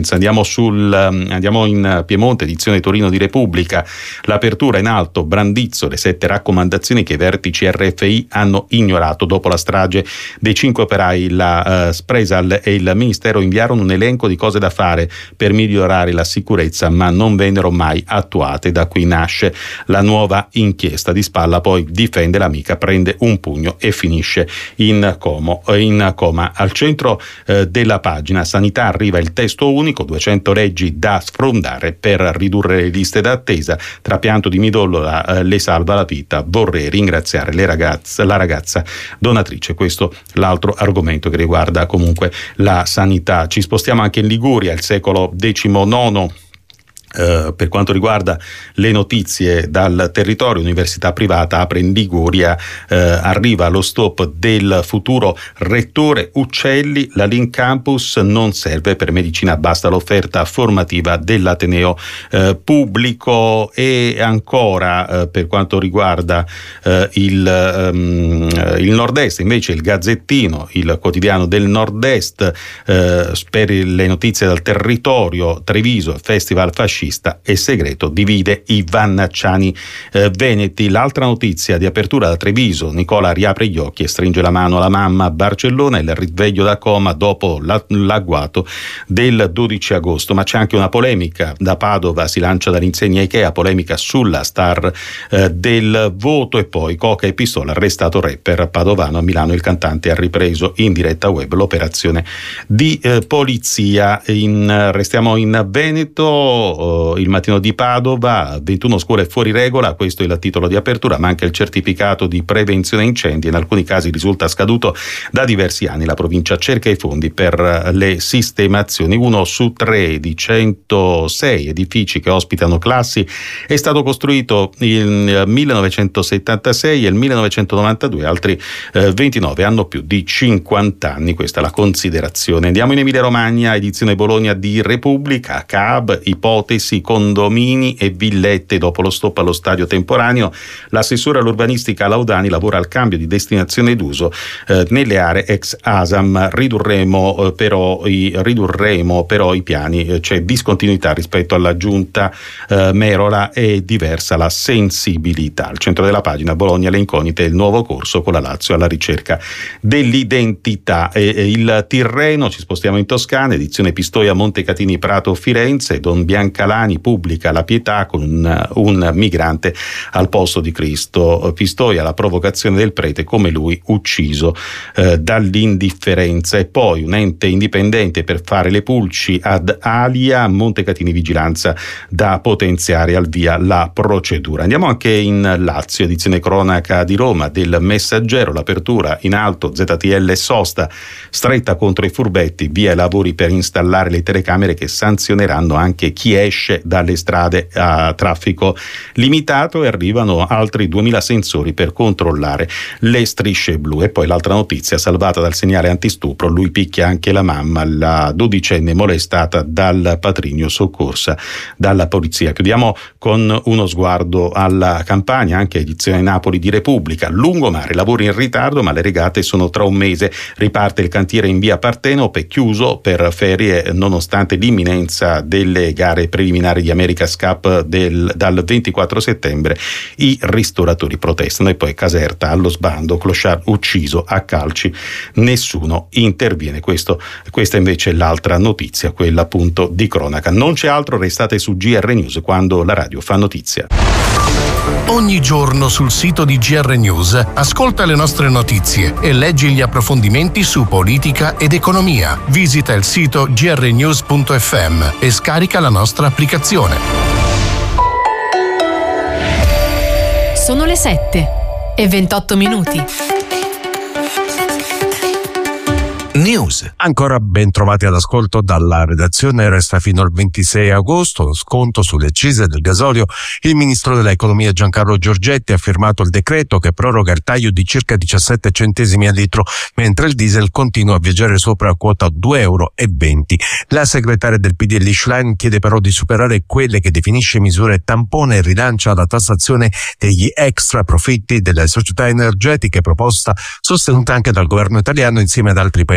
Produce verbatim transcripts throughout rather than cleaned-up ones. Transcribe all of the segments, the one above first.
concorrenza. Andiamo sul andiamo in Piemonte, edizione Torino di Repubblica. L'apertura in alto, Brandizzo, le sette raccomandazioni che i vertici R F I hanno ignorato dopo la strage dei cinque operai. La uh, Spresal e il Ministero inviarono un elenco di cose da fare per migliorare la sicurezza, ma non vennero mai attuate. Da qui nasce la nuova inchiesta. Di spalla poi difende l'amica, prende un pugno e finisce in, como, in coma. Al centro eh, della pagina sanità arriva il testo unico, duecento leggi da sfrondare per ridurre le liste d'attesa. Tra pianto di midollo eh, le salva la vita. Vorrei ringraziare le ragazze, la ragazza donatrice. Questo l'altro argomento che riguarda comunque la sanità. Ci spostiamo anche in Liguria, il secolo diciannove. Uh, per quanto riguarda le notizie dal territorio, università privata apre in Liguria, uh, arriva lo stop del futuro rettore Uccelli, la Link Campus non serve per medicina, basta l'offerta formativa dell'Ateneo uh, pubblico. E ancora uh, per quanto riguarda uh, il, um, il Nord-Est, invece il Gazzettino, il quotidiano del Nord-Est, uh, per le notizie dal territorio, Treviso, festival fascista e segreto divide i vannacciani eh, veneti. L'altra notizia di apertura da Treviso, Nicola riapre gli occhi e stringe la mano alla mamma a Barcellona, il risveglio da coma dopo la, l'agguato del dodici agosto. Ma c'è anche una polemica, da Padova si lancia dall'insegna Ikea, polemica sulla star eh, del voto. E poi coca e pistola, arrestato rapper padovano. A Milano il cantante ha ripreso in diretta web l'operazione di eh, polizia. In, restiamo in Veneto, il Mattino di Padova, ventuno scuole fuori regola, questo è il titolo di apertura, ma anche il certificato di prevenzione incendi in alcuni casi risulta scaduto da diversi anni. La provincia cerca i fondi per le sistemazioni. Uno su tre di centosei edifici che ospitano classi è stato costruito nel millenovecentosettantasei e il millenovecentonovantadue, altri eh, ventinove hanno più di cinquanta anni. Questa è la considerazione. Andiamo in Emilia Romagna, edizione Bologna di Repubblica. C A B, ipotesi condomini e villette dopo lo stop allo stadio temporaneo. L'assessore all'urbanistica Laudani lavora al cambio di destinazione d'uso eh, nelle aree ex ASAM. Ridurremo eh, però i ridurremo però i piani, eh, c'è discontinuità rispetto alla giunta eh, Merola, è diversa la sensibilità. Al centro della pagina Bologna le incognite, il nuovo corso con la Lazio alla ricerca dell'identità. E, e il Tirreno, ci spostiamo in Toscana, edizione Pistoia Montecatini Prato Firenze. Don Biancalani pubblica la pietà con un, un migrante al posto di Cristo. Pistoia, la provocazione del prete, come lui ucciso eh, dall'indifferenza. E poi un ente indipendente per fare le pulci ad Alia, Montecatini vigilanza da potenziare, al via la procedura. Andiamo anche in Lazio, edizione cronaca di Roma del Messaggero, l'apertura in alto, Z T L sosta stretta contro i furbetti, via i lavori per installare le telecamere che sanzioneranno anche chi esce dalle strade a traffico limitato, e arrivano altri duemila sensori per controllare le strisce blu. E poi l'altra notizia salvata dal segnale antistupro, lui picchia anche la mamma, la dodicenne molestata dal patrigno, soccorsa dalla polizia. Chiudiamo con uno sguardo alla Campania, anche edizione Napoli di Repubblica. Lungomare, lavori in ritardo ma le regate sono tra un mese, riparte il cantiere in via Partenope, chiuso per ferie nonostante l'imminenza delle gare preliminari di America's Cup del, dal ventiquattro settembre. I ristoratori protestano. E poi Caserta allo sbando, Clochard ucciso a calci, nessuno interviene. Questo, questa invece è l'altra notizia, quella appunto di cronaca. Non c'è altro, restate su G R News quando la radio fa notizia. Ogni giorno sul sito di G R News ascolta le nostre notizie e leggi gli approfondimenti su politica ed economia. Visita il sito g r news punto f m e scarica la nostra applicazione. Sono le sette e ventotto minuti. News. Ancora ben trovati all'ascolto dalla redazione. Resta fino al ventisei agosto lo sconto sulle accise del gasolio. Il ministro dell'economia Giancarlo Giorgetti ha firmato il decreto che proroga il taglio di circa diciassette centesimi al litro, mentre il diesel continua a viaggiare sopra quota due euro e venti. La segretaria del P D L Schlein chiede però di superare quelle che definisce misure tampone e rilancia la tassazione degli extra profitti delle società energetiche, proposta sostenuta anche dal governo italiano insieme ad altri paesi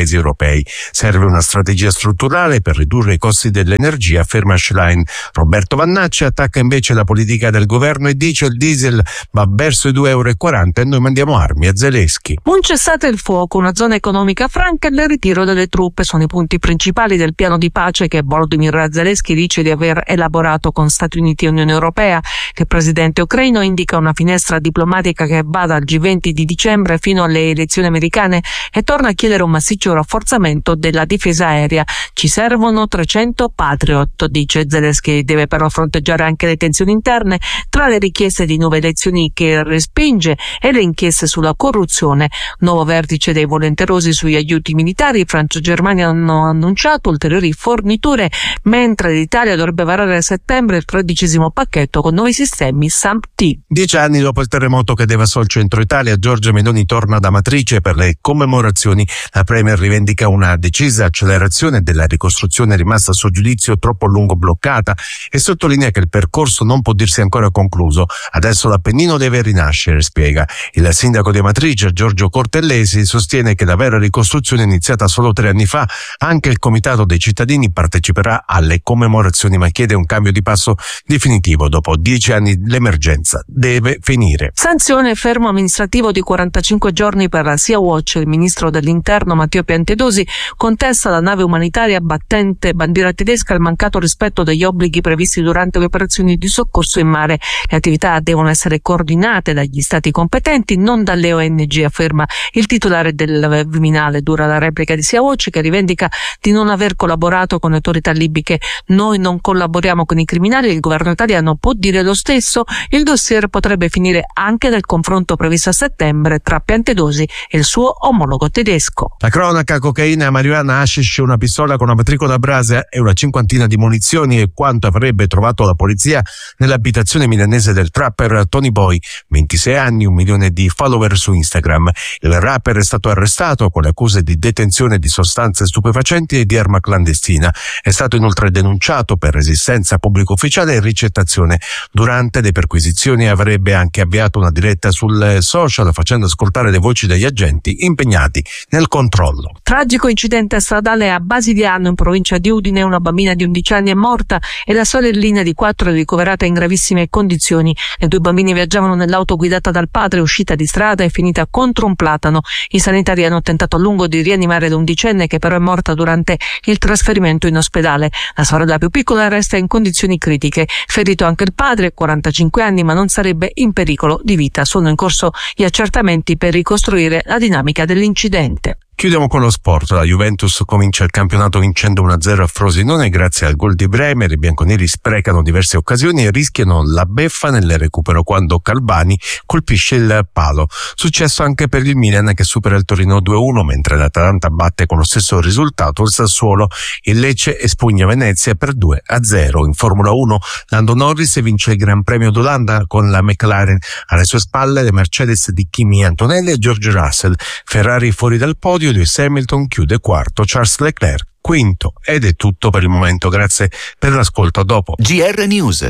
paesi europei. Serve una strategia strutturale per ridurre i costi dell'energia, afferma Schlein. Roberto Vannacci attacca invece la politica del governo e dice il diesel va verso i due euro e quaranta e noi mandiamo armi a Zelensky. Un cessate il fuoco, una zona economica franca e il ritiro delle truppe sono i punti principali del piano di pace che Volodymyr Zelensky dice di aver elaborato con Stati Uniti e Unione Europea. Il presidente ucraino indica una finestra diplomatica che va dal G venti di dicembre fino alle elezioni americane e torna a chiedere un massiccio rafforzamento della difesa aerea. Ci servono trecento Patriot, dice Zelensky. Deve però fronteggiare anche le tensioni interne tra le richieste di nuove elezioni che respinge e le inchieste sulla corruzione. Nuovo vertice dei volenterosi sugli aiuti militari. Francia e Germania hanno annunciato ulteriori forniture, mentre l'Italia dovrebbe varare a settembre il tredicesimo pacchetto con nuovi sistemi SAMP-T. Dieci anni dopo il terremoto che devastò il centro Italia, Giorgia Meloni torna ad Amatrice per le commemorazioni. La Premier rivendica una decisa accelerazione della ricostruzione rimasta a suo giudizio troppo a lungo bloccata e sottolinea che il percorso non può dirsi ancora concluso. Adesso l'Appennino deve rinascere, spiega. Il sindaco di Amatrice, Giorgio Cortellesi, sostiene che la vera ricostruzione è iniziata solo tre anni fa. Anche il comitato dei cittadini parteciperà alle commemorazioni, ma chiede un cambio di passo definitivo. Dopo dieci anni l'emergenza deve finire. Sanzione e fermo amministrativo di quarantacinque giorni per la Sea Watch. Il ministro dell'Interno Matteo Piantedosi contesta alla nave umanitaria battente bandiera tedesca il mancato rispetto degli obblighi previsti durante le operazioni di soccorso in mare. Le attività devono essere coordinate dagli stati competenti, non dalle O N G, afferma il titolare del Viminale. Dura la replica di Sea Watch, che rivendica di non aver collaborato con le autorità libiche. Noi non collaboriamo con i criminali, il governo italiano può dire lo stesso. Il dossier potrebbe finire anche nel confronto previsto a settembre tra Piantedosi e il suo omologo tedesco. La cronaca: cocaina, marijuana, hashish, una pistola con una matricola Brasa e una cinquantina di munizioni e quanto avrebbe trovato la polizia nell'abitazione milanese del trapper Tony Boy, ventisei anni, un milione di follower su Instagram. Il rapper è stato arrestato con le accuse di detenzione di sostanze stupefacenti e di arma clandestina. È stato inoltre denunciato per resistenza a pubblico ufficiale e ricettazione. Durante le perquisizioni avrebbe anche avviato una diretta sul social facendo ascoltare le voci degli agenti impegnati nel controllo. Tragico incidente stradale a Basigliano in provincia di Udine. Una bambina di undici anni è morta e la sorellina di quattro è ricoverata in gravissime condizioni. Le due bambine viaggiavano nell'auto guidata dal padre, uscita di strada e finita contro un platano. I sanitari hanno tentato a lungo di rianimare l'undicenne, che però è morta durante il trasferimento in ospedale. La sorella più piccola resta in condizioni critiche. Ferito anche il padre, quarantacinque anni, ma non sarebbe in pericolo di vita. Sono in corso gli accertamenti per ricostruire la dinamica dell'incidente. Chiudiamo con lo sport. La Juventus comincia il campionato vincendo uno a zero a Frosinone grazie al gol di Bremer. I bianconeri sprecano diverse occasioni e rischiano la beffa nel recupero quando Calvani colpisce il palo. Successo anche per il Milan, che supera il Torino due a uno, mentre l'Atalanta batte con lo stesso risultato il Sassuolo. Il Lecce espugna Venezia per due a zero. In Formula uno Lando Norris vince il Gran Premio d'Olanda con la McLaren. Alle sue spalle le Mercedes di Kimi Antonelli e George Russell. Ferrari fuori dal podio. Lewis Hamilton chiude quarto, Charles Leclerc quinto. Ed è tutto per il momento, grazie per l'ascolto, a dopo. G R News.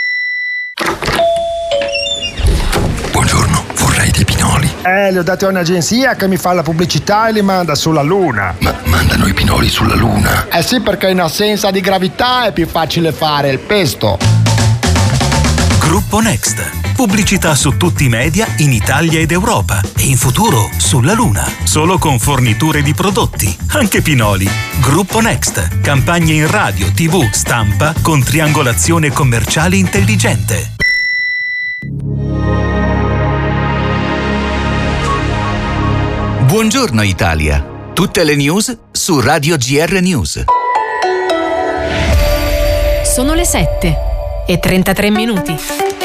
Buongiorno, vorrei dei pinoli. Eh, li ho dati a un'agenzia che mi fa la pubblicità e li manda sulla Luna. Ma mandano i pinoli sulla Luna? Eh sì, perché in assenza di gravità è più facile fare il pesto. Gruppo Next. Pubblicità su tutti i media in Italia ed Europa e in futuro sulla Luna. Solo con forniture di prodotti, anche pinoli. Gruppo Next. Campagne in radio, tivù, stampa con triangolazione commerciale intelligente. Buongiorno Italia. Tutte le news su Radio G R News. Sono le sette e trentatré minuti.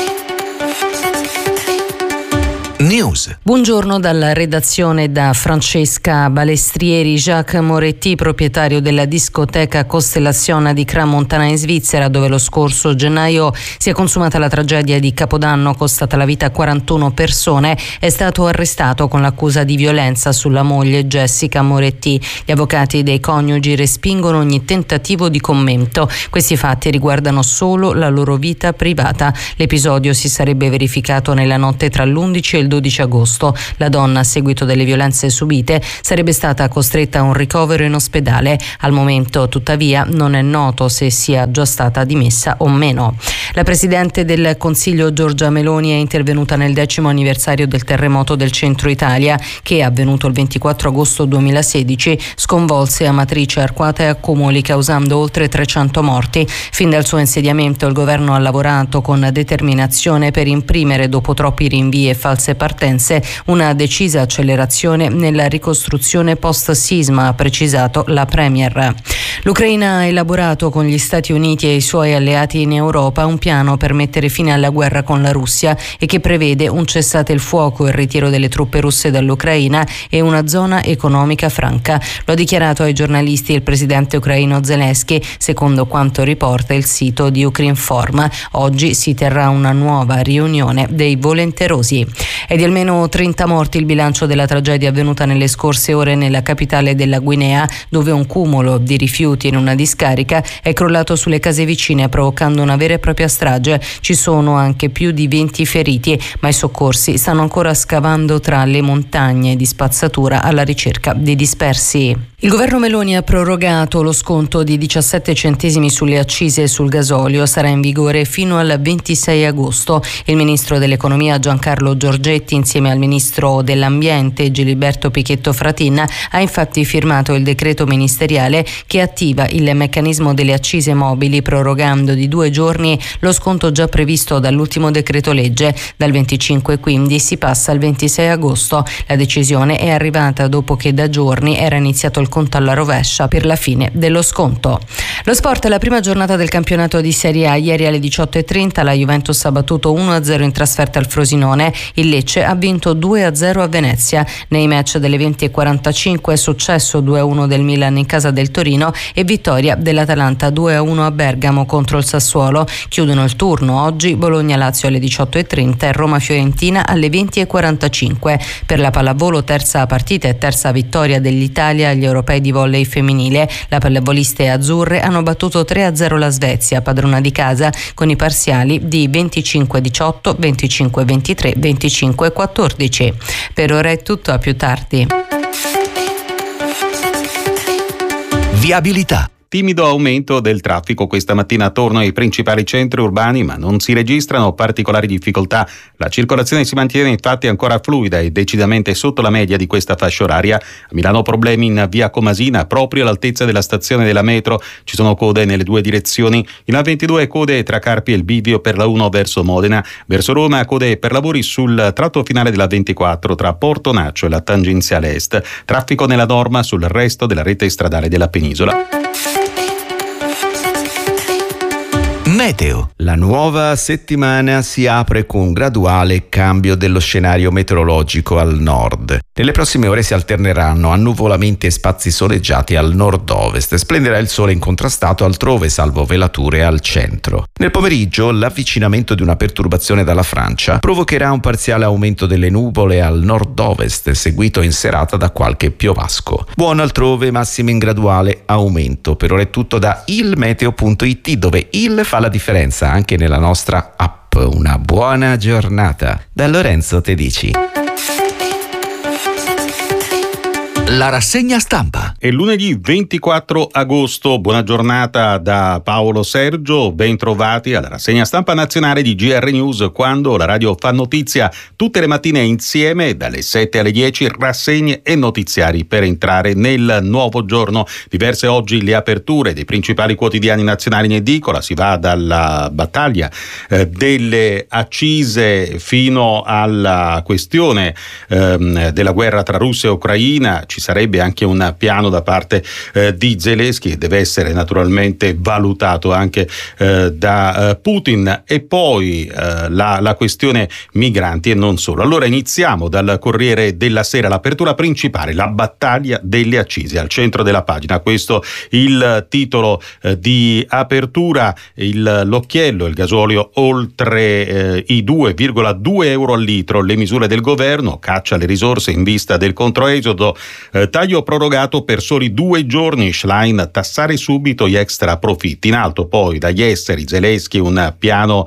News. Buongiorno dalla redazione da Francesca Balestrieri. Jacques Moretti, proprietario della discoteca Costellazione di Crans-Montana in Svizzera, dove lo scorso gennaio si è consumata la tragedia di Capodanno costata la vita a quarantuno persone, è stato arrestato con l'accusa di violenza sulla moglie Jessica Moretti. Gli avvocati dei coniugi respingono ogni tentativo di commento. Questi fatti riguardano solo la loro vita privata. L'episodio si sarebbe verificato nella notte tra l'undici e il dodici agosto. La donna, a seguito delle violenze subite, sarebbe stata costretta a un ricovero in ospedale. Al momento, tuttavia, non è noto se sia già stata dimessa o meno. La Presidente del Consiglio Giorgia Meloni è intervenuta nel decimo anniversario del terremoto del centro Italia che, avvenuto il ventiquattro agosto duemilasedici, sconvolse Amatrice, Arquata e Accumoli, causando oltre trecento morti. Fin dal suo insediamento il governo ha lavorato con determinazione per imprimere, dopo troppi rinvii e false partenze, una decisa accelerazione nella ricostruzione post-sisma, ha precisato la Premier. L'Ucraina ha elaborato con gli Stati Uniti e i suoi alleati in Europa un piano per mettere fine alla guerra con la Russia e che prevede un cessate il fuoco, il ritiro delle truppe russe dall'Ucraina e una zona economica franca. Lo ha dichiarato ai giornalisti il presidente ucraino Zelensky, secondo quanto riporta il sito di Ukrinform. Oggi si terrà una nuova riunione dei volenterosi. È di almeno trenta morti il bilancio della tragedia avvenuta nelle scorse ore nella capitale della Guinea, dove un cumulo di rifiuti in una discarica è crollato sulle case vicine, provocando una vera e propria strage. Ci sono anche più di venti feriti, ma i soccorsi stanno ancora scavando tra le montagne di spazzatura alla ricerca dei dispersi. Il governo Meloni ha prorogato lo sconto di diciassette centesimi sulle accise e sul gasolio. Sarà in vigore fino al ventisei agosto. Il ministro dell'economia Giancarlo Giorgetti, insieme al ministro dell'ambiente Giliberto Pichetto Fratin, ha infatti firmato il decreto ministeriale che attiva il meccanismo delle accise mobili, prorogando di due giorni lo sconto già previsto dall'ultimo decreto legge. Dal venticinque quindi si passa al ventisei agosto. La decisione è arrivata dopo che da giorni era iniziato il conto alla rovescia per la fine dello sconto. Lo sport, la prima giornata del campionato di Serie A. Ieri alle diciotto e trenta la Juventus ha battuto uno a zero in trasferta al Frosinone. Il Lecce ha vinto due a zero a Venezia. Nei match delle venti e quarantacinque è successo due a uno del Milan in casa del Torino e vittoria dell'Atalanta due a uno a Bergamo contro il Sassuolo. Chiudono il turno oggi Bologna-Lazio alle diciotto e trenta e Roma-Fiorentina alle venti e quarantacinque. Per la pallavolo, terza partita e terza vittoria dell'Italia agli europei di volley femminile. Le pallavoliste azzurre hanno battuto tre a zero la Svezia, padrona di casa, con i parziali di venticinque a diciotto, venticinque a ventitré, venticinque a quattordici. Per ora è tutto, a più tardi. Viabilità. Timido aumento del traffico questa mattina attorno ai principali centri urbani, ma non si registrano particolari difficoltà. La circolazione si mantiene infatti ancora fluida e decisamente sotto la media di questa fascia oraria. A Milano problemi in via Comasina, proprio all'altezza della stazione della metro. Ci sono code nelle due direzioni. In A ventidue code tra Carpi e il Bivio per la uno verso Modena. Verso Roma code per lavori sul tratto finale della ventiquattro tra Porto Naccio e la tangenziale est. Traffico nella norma sul resto della rete stradale della penisola. Meteo. La nuova settimana si apre con un graduale cambio dello scenario meteorologico al nord. Nelle prossime ore si alterneranno annuvolamenti e spazi soleggiati al nord-ovest. Splenderà il sole incontrastato altrove, salvo velature al centro. Nel pomeriggio l'avvicinamento di una perturbazione dalla Francia provocherà un parziale aumento delle nuvole al nord-ovest, seguito in serata da qualche piovasco. Buono altrove, massime in graduale aumento. Per ora è tutto da ilmeteo punto it, dove il fa la differenza anche nella nostra app. Una buona giornata da Lorenzo Tedici. La rassegna stampa. È lunedì ventiquattro agosto, buona giornata da Paolo Sergio, ben trovati alla rassegna stampa nazionale di G R News, quando la radio fa notizia tutte le mattine insieme dalle sette alle dieci, rassegne e notiziari per entrare nel nuovo giorno. Diverse oggi le aperture dei principali quotidiani nazionali in edicola, si va dalla battaglia eh, delle accise fino alla questione ehm, della guerra tra Russia e Ucraina. Ci sarebbe anche un piano da parte eh, di Zelensky che deve essere naturalmente valutato anche eh, da eh, Putin, e poi eh, la, la questione migranti e non solo. Allora iniziamo dal Corriere della Sera, l'apertura principale, la battaglia delle accise al centro della pagina. Questo il titolo eh, di apertura. Il, l'occhiello, il gasolio oltre eh, i due virgola due euro al litro, le misure del governo, caccia le risorse in vista del controesodo. Eh, taglio prorogato per soli due giorni, Schlein, tassare subito gli extra profitti. In alto poi dagli esteri Zelensky un piano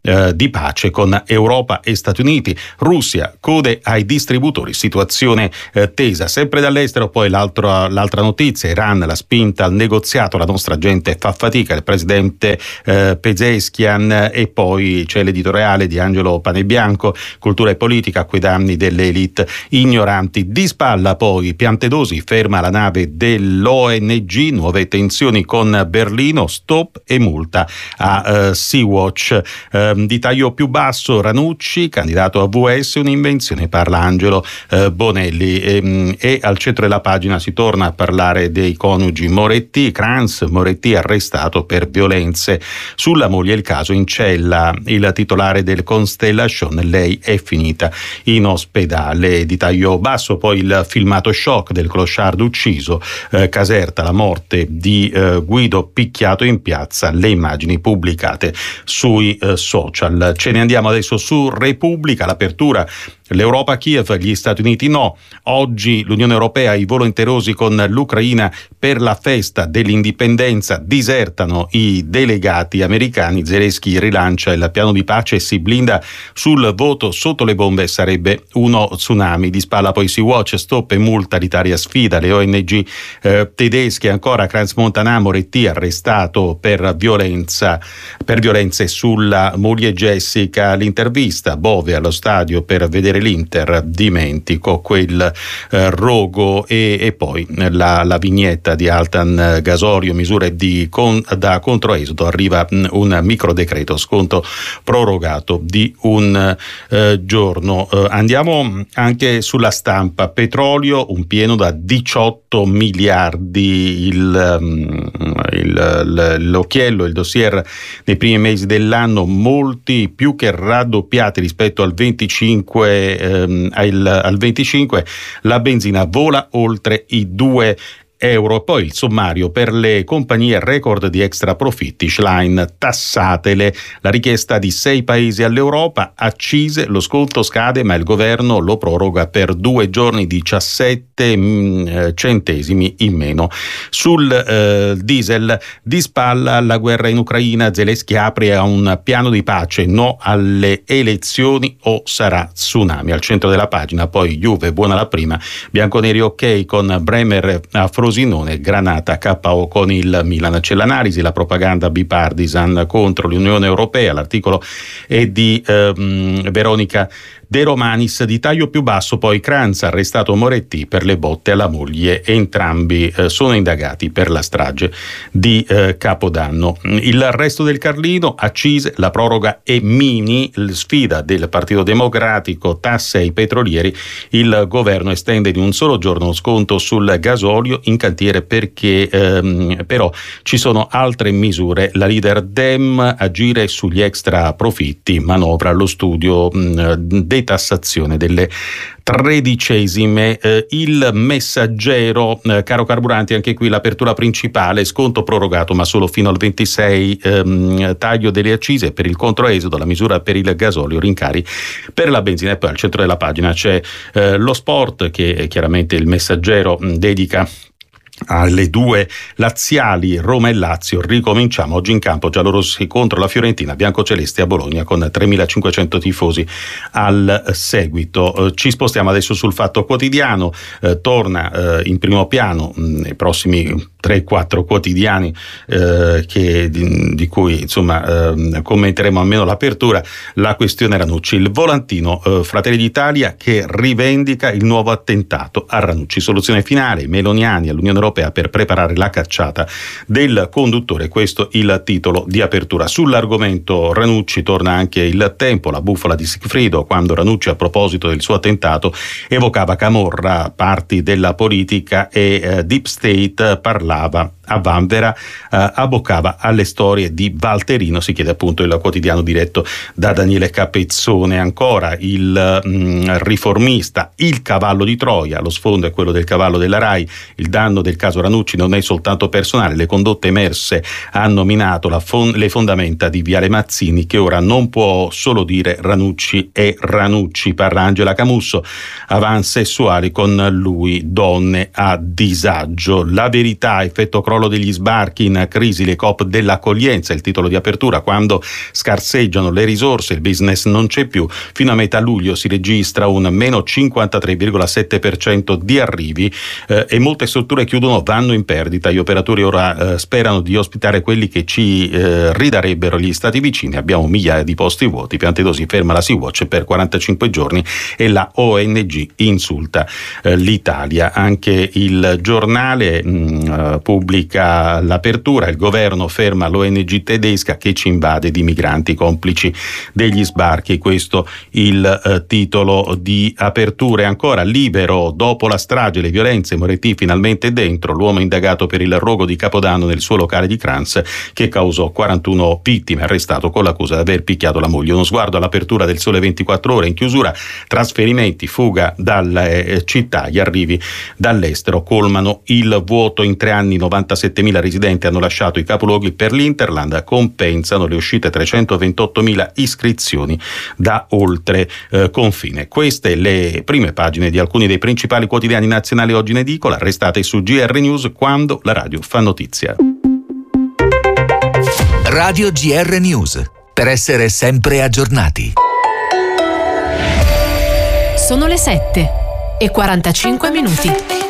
eh, di pace con Europa e Stati Uniti. Russia, code ai distributori, situazione eh, tesa. Sempre dall'estero poi l'altra, l'altra notizia, Iran, la spinta al negoziato, la nostra gente fa fatica, il presidente eh, Pezeshkian, e poi c'è l'editoriale di Angelo Panebianco, cultura e politica a quei danni delle elite ignoranti. Di spalla poi Piantedosi ferma la nave dell'O N G, nuove tensioni con Berlino, stop e multa a uh, Sea-Watch. Uh, di taglio più basso Ranucci, candidato a V S, un'invenzione, parla Angelo uh, Bonelli, e, e al centro della pagina si torna a parlare dei coniugi Moretti. Kranz, Moretti arrestato per violenze sulla moglie, il caso in cella, il titolare del Constellation, lei è finita in ospedale. Di taglio basso poi il filmato shock del clochard ucciso, eh, Caserta, la morte di eh, Guido picchiato in piazza, le immagini pubblicate sui eh, social. Ce ne andiamo adesso su Repubblica, l'apertura. L'Europa a Kiev, gli Stati Uniti no. Oggi l'Unione Europea, i volenterosi con l'Ucraina per la festa dell'indipendenza, disertano i delegati americani. Zelensky rilancia il piano di pace e si blinda sul voto sotto le bombe, sarebbe uno tsunami. Di spalla poi Sea-Watch, stop e multa, l'Italia sfida le O N G eh, tedesche. Ancora Kranz Montana, Moretti arrestato per violenza per violenze sulla moglie Jessica. L'intervista, Bove allo stadio per vedere l'Inter, dimentico quel eh, rogo, e, e poi la, la vignetta di Altan Gasorio, misure di con, da controesodo, arriva mh, un micro decreto, sconto prorogato di un eh, giorno. Eh, andiamo anche sulla Stampa, petrolio un pieno da diciotto miliardi, il, um, il, l'occhiello, il dossier nei primi mesi dell'anno, molti più che raddoppiati rispetto al venticinque Ehm, al, al venticinque, la benzina vola oltre i due euro. Poi il sommario per le compagnie, record di extra profitti, Schlein, tassatele, la richiesta di sei paesi all'Europa, accise, lo sconto scade ma il governo lo proroga per due giorni, diciassette mh, centesimi in meno. Sul eh, diesel, di spalla la guerra in Ucraina, Zelensky apre a un piano di pace, no alle elezioni o sarà tsunami. Al centro della pagina poi Juve, buona la prima, bianconeri ok con Bremer a Frosinone, Granata K O con il Milan. C'è l'analisi, la propaganda bipartisan contro l'Unione Europea, l'articolo è di ehm, Veronica De Romanis. Di taglio più basso poi Kranz, arrestato Moretti per le botte alla moglie, entrambi eh, sono indagati per la strage di eh, Capodanno. Il resto del Carlino, accise, la proroga è mini, sfida del Partito Democratico, tasse ai petrolieri, il governo estende di un solo giorno sconto sul gasolio in cantiere perché ehm, però ci sono altre misure. La leader Dem, agire sugli extra profitti, manovra allo studio mh, detassazione delle tredicesime. Eh, il Messaggero, eh, caro carburanti, anche qui l'apertura principale, sconto prorogato ma solo fino al ventisei, ehm, taglio delle accise per il controesodo, la misura per il gasolio, rincari per la benzina. E poi al centro della pagina c'è eh, lo sport, che chiaramente il Messaggero mh, dedica alle due laziali, Roma e Lazio. Ricominciamo oggi in campo giallorossi contro la Fiorentina, biancocelesti a Bologna con tremilacinquecento tifosi al seguito. Eh, ci spostiamo adesso sul Fatto Quotidiano, eh, torna eh, in primo piano mh, nei prossimi tre quattro quotidiani eh, che, di, di cui insomma eh, commenteremo almeno l'apertura, la questione Ranucci. Il volantino, eh, Fratelli d'Italia che rivendica il nuovo attentato a Ranucci, soluzione finale, Meloniani all'Unione Europea per preparare la cacciata del conduttore, questo il titolo di apertura. Sull'argomento Ranucci torna anche Il Tempo, la bufala di Sigfrido, quando Ranucci a proposito del suo attentato evocava Camorra, parti della politica e eh, Deep State, parlava a Vanvera, eh, abboccava alle storie di Valterino. Si chiede appunto il quotidiano diretto da Daniele Capezzone. Ancora il mh, Riformista, il cavallo di Troia, lo sfondo è quello del cavallo della Rai, il danno del caso Ranucci non è soltanto personale, le condotte emerse hanno minato la fon- le fondamenta di Viale Mazzini, che ora non può solo dire Ranucci è Ranucci. Parla Angela Camusso, avan sessuali con lui, donne a disagio. La Verità, effetto cronaca crollo degli sbarchi, in crisi le coop dell'accoglienza, il titolo di apertura. Quando scarseggiano le risorse, il business non c'è più. Fino a metà luglio si registra un meno cinquantatré virgola sette per cento di arrivi eh, e molte strutture chiudono, vanno in perdita. Gli operatori ora eh, sperano di ospitare quelli che ci eh, ridarebbero gli stati vicini. Abbiamo migliaia di posti vuoti. Piantedosi ferma la Sea-Watch per quarantacinque giorni e la O N G insulta eh, l'Italia. Anche il giornale mh, pubblica l'apertura: il governo ferma l'O N G tedesca che ci invade di migranti complici degli sbarchi. Questo il eh, titolo di apertura. E ancora Libero: dopo la strage, le violenze, Moretti finalmente dentro, l'uomo indagato per il rogo di Capodanno nel suo locale di Crans che causò quarantuno vittime, arrestato con l'accusa di aver picchiato la moglie. Uno sguardo all'apertura del Sole ventiquattro Ore. In chiusura, trasferimenti, fuga dalle eh, città, gli arrivi dall'estero colmano il vuoto. In tre anni novantasettemila residenti hanno lasciato i capoluoghi per l'Interland, compensano le uscite trecentoventottomila iscrizioni da oltre eh, confine. Queste le prime pagine di alcuni dei principali quotidiani nazionali oggi in edicola. Restate su G R News, quando la radio fa notizia. Radio G R News, per essere sempre aggiornati. Sono le sette e quarantacinque minuti.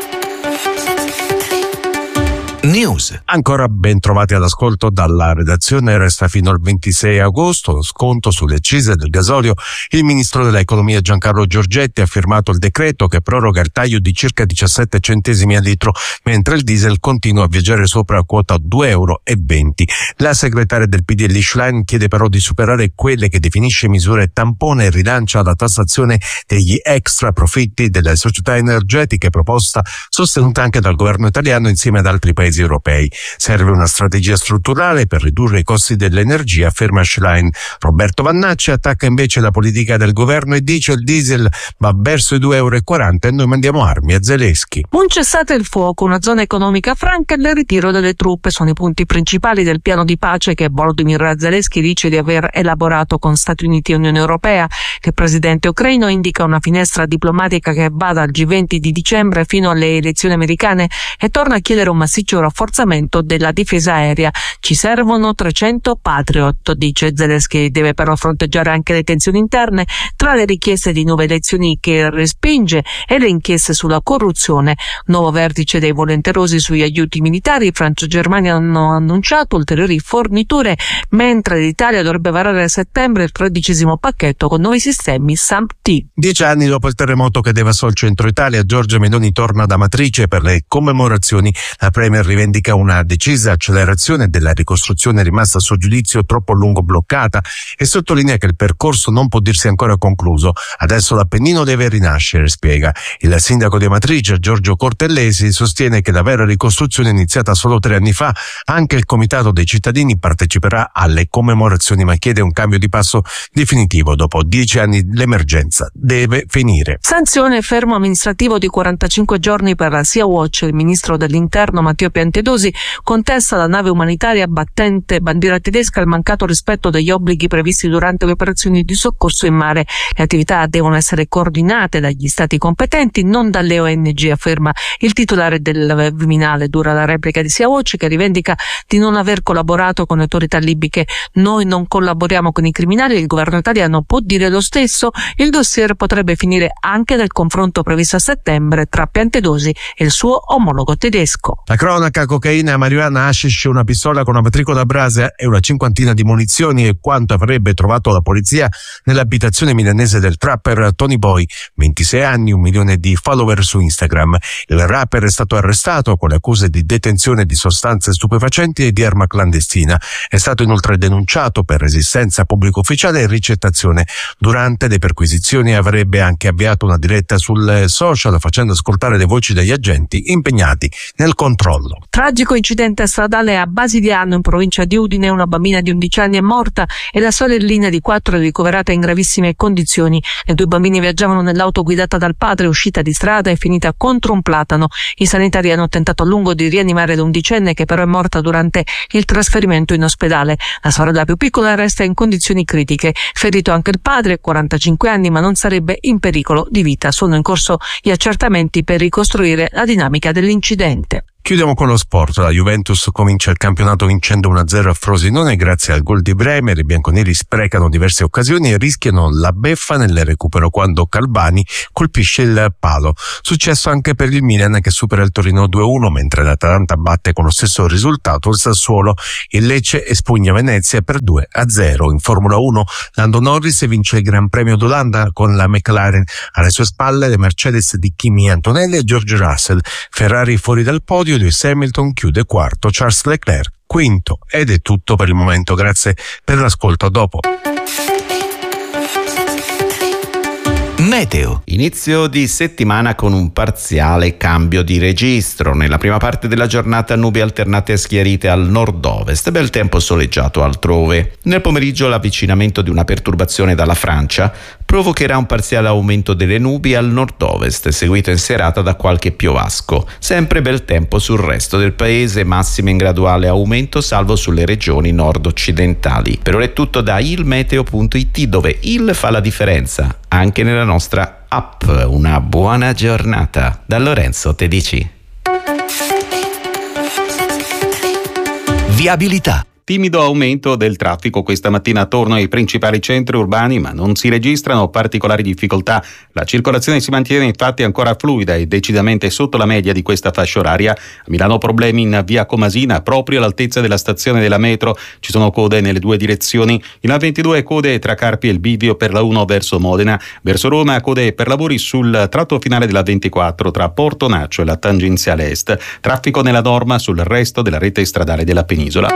News. Ancora ben trovati all'ascolto dalla redazione. Resta fino al ventisei agosto lo sconto sulle accise del gasolio. Il ministro dell'economia Giancarlo Giorgetti ha firmato il decreto che proroga il taglio di circa diciassette centesimi al litro, mentre il diesel continua a viaggiare sopra quota due euro e venti. La segretaria del P D L Schlein chiede però di superare quelle che definisce misure tampone e rilancia la tassazione degli extra profitti delle società energetiche, proposta sostenuta anche dal governo italiano insieme ad altri paesi europei. Serve una strategia strutturale per ridurre i costi dell'energia, afferma Schlein. Roberto Vannacci attacca invece la politica del governo e dice: il diesel va verso i due euro e quaranta e noi mandiamo armi a Zelensky. Un cessate il fuoco, una zona economica franca e il ritiro delle truppe sono i punti principali del piano di pace che Volodymyr Zelensky dice di aver elaborato con Stati Uniti e Unione Europea. Il presidente ucraino indica una finestra diplomatica che va dal G venti di dicembre fino alle elezioni americane e torna a chiedere un massiccio rafforzamento della difesa aerea. Ci servono trecento Patriot, dice Zelensky. Deve però fronteggiare anche le tensioni interne tra le richieste di nuove elezioni che respinge e le inchieste sulla corruzione. Nuovo vertice dei volenterosi sugli aiuti militari. Francia e Germania hanno annunciato ulteriori forniture, mentre l'Italia dovrebbe varare a settembre il tredicesimo pacchetto con nuovi sistemi SAMP-T. Dieci anni dopo il terremoto che devastò il centro Italia, Giorgia Meloni torna ad Amatrice per le commemorazioni. La premier rivendica una decisa accelerazione della ricostruzione rimasta a suo giudizio troppo a lungo bloccata e sottolinea che il percorso non può dirsi ancora concluso. Adesso l'Appennino deve rinascere, spiega. Il sindaco di Amatrice, Giorgio Cortellesi, sostiene che la vera ricostruzione è iniziata solo tre anni fa. Anche il comitato dei cittadini parteciperà alle commemorazioni, ma chiede un cambio di passo definitivo. Dopo dieci anni l'emergenza deve finire. Sanzione e fermo amministrativo di quarantacinque giorni per la Sea-Watch. Il ministro dell'Interno Matteo Piantedosi contesta alla nave umanitaria battente bandiera tedesca il mancato rispetto degli obblighi previsti durante le operazioni di soccorso in mare. Le attività devono essere coordinate dagli stati competenti, non dalle O N G, afferma il titolare del Viminale. Dura la replica di Sea-Watch, che rivendica di non aver collaborato con le autorità libiche. Noi non collaboriamo con i criminali, il governo italiano può dire lo stesso. Il dossier potrebbe finire anche nel confronto previsto a settembre tra Piantedosi e il suo omologo tedesco. La cronaca: cocaina, marijuana, hashish, una pistola con una matricola Brasa e una cinquantina di munizioni è quanto avrebbe trovato la polizia nell'abitazione milanese del trapper Tony Boy, ventisei anni, un milione di follower su Instagram. Il rapper è stato arrestato con le accuse di detenzione di sostanze stupefacenti e di arma clandestina. È stato inoltre denunciato per resistenza a pubblico ufficiale e ricettazione. Durante le perquisizioni avrebbe anche avviato una diretta sul social facendo ascoltare le voci degli agenti impegnati nel controllo. Tragico incidente stradale a Basigliano in provincia di Udine, una bambina di undici anni è morta e la sorellina di quattro è ricoverata in gravissime condizioni. Le due bambine viaggiavano nell'auto guidata dal padre, uscita di strada e finita contro un platano. I sanitari hanno tentato a lungo di rianimare l'undicenne, che però è morta durante il trasferimento in ospedale. La sorella più piccola resta in condizioni critiche. Ferito anche il padre, quarantacinque anni, ma non sarebbe in pericolo di vita. Sono in corso gli accertamenti per ricostruire la dinamica dell'incidente. Chiudiamo con lo sport. La Juventus comincia il campionato vincendo uno a zero a Frosinone grazie al gol di Bremer. I bianconeri sprecano diverse occasioni e rischiano la beffa nel recupero quando Calvani colpisce il palo. Successo anche per il Milan che supera il Torino due a uno, mentre l'Atalanta batte con lo stesso risultato il Sassuolo. Il Lecce espugna Venezia per due a zero. In Formula uno Lando Norris vince il Gran Premio d'Olanda con la McLaren. Alle sue spalle le Mercedes di Kimi Antonelli e George Russell. Ferrari fuori dal podio, Lewis Hamilton chiude quarto, Charles Leclerc quinto. Ed è tutto per il momento, grazie per l'ascolto, a dopo. Meteo. Inizio di settimana con un parziale cambio di registro. Nella prima parte della giornata nubi alternate e schiarite al nord-ovest, bel tempo soleggiato altrove. Nel pomeriggio l'avvicinamento di una perturbazione dalla Francia provocherà un parziale aumento delle nubi al nord-ovest, seguito in serata da qualche piovasco. Sempre bel tempo sul resto del paese, massime in graduale aumento salvo sulle regioni nord-occidentali. Per ora è tutto da ilmeteo punto it, dove il fa la differenza anche nella nostra app. Una buona giornata da Lorenzo Tedici. Viabilità. Timido aumento del traffico questa mattina attorno ai principali centri urbani, ma non si registrano particolari difficoltà. La circolazione si mantiene infatti ancora fluida e decisamente sotto la media di questa fascia oraria. A Milano problemi in via Comasina, proprio all'altezza della stazione della metro. Ci sono code nelle due direzioni. In A ventidue code tra Carpi e il bivio per la uno verso Modena. Verso Roma code per lavori sul tratto finale della ventiquattro tra Porto Naccio e la tangenziale est. Traffico nella norma sul resto della rete stradale della penisola.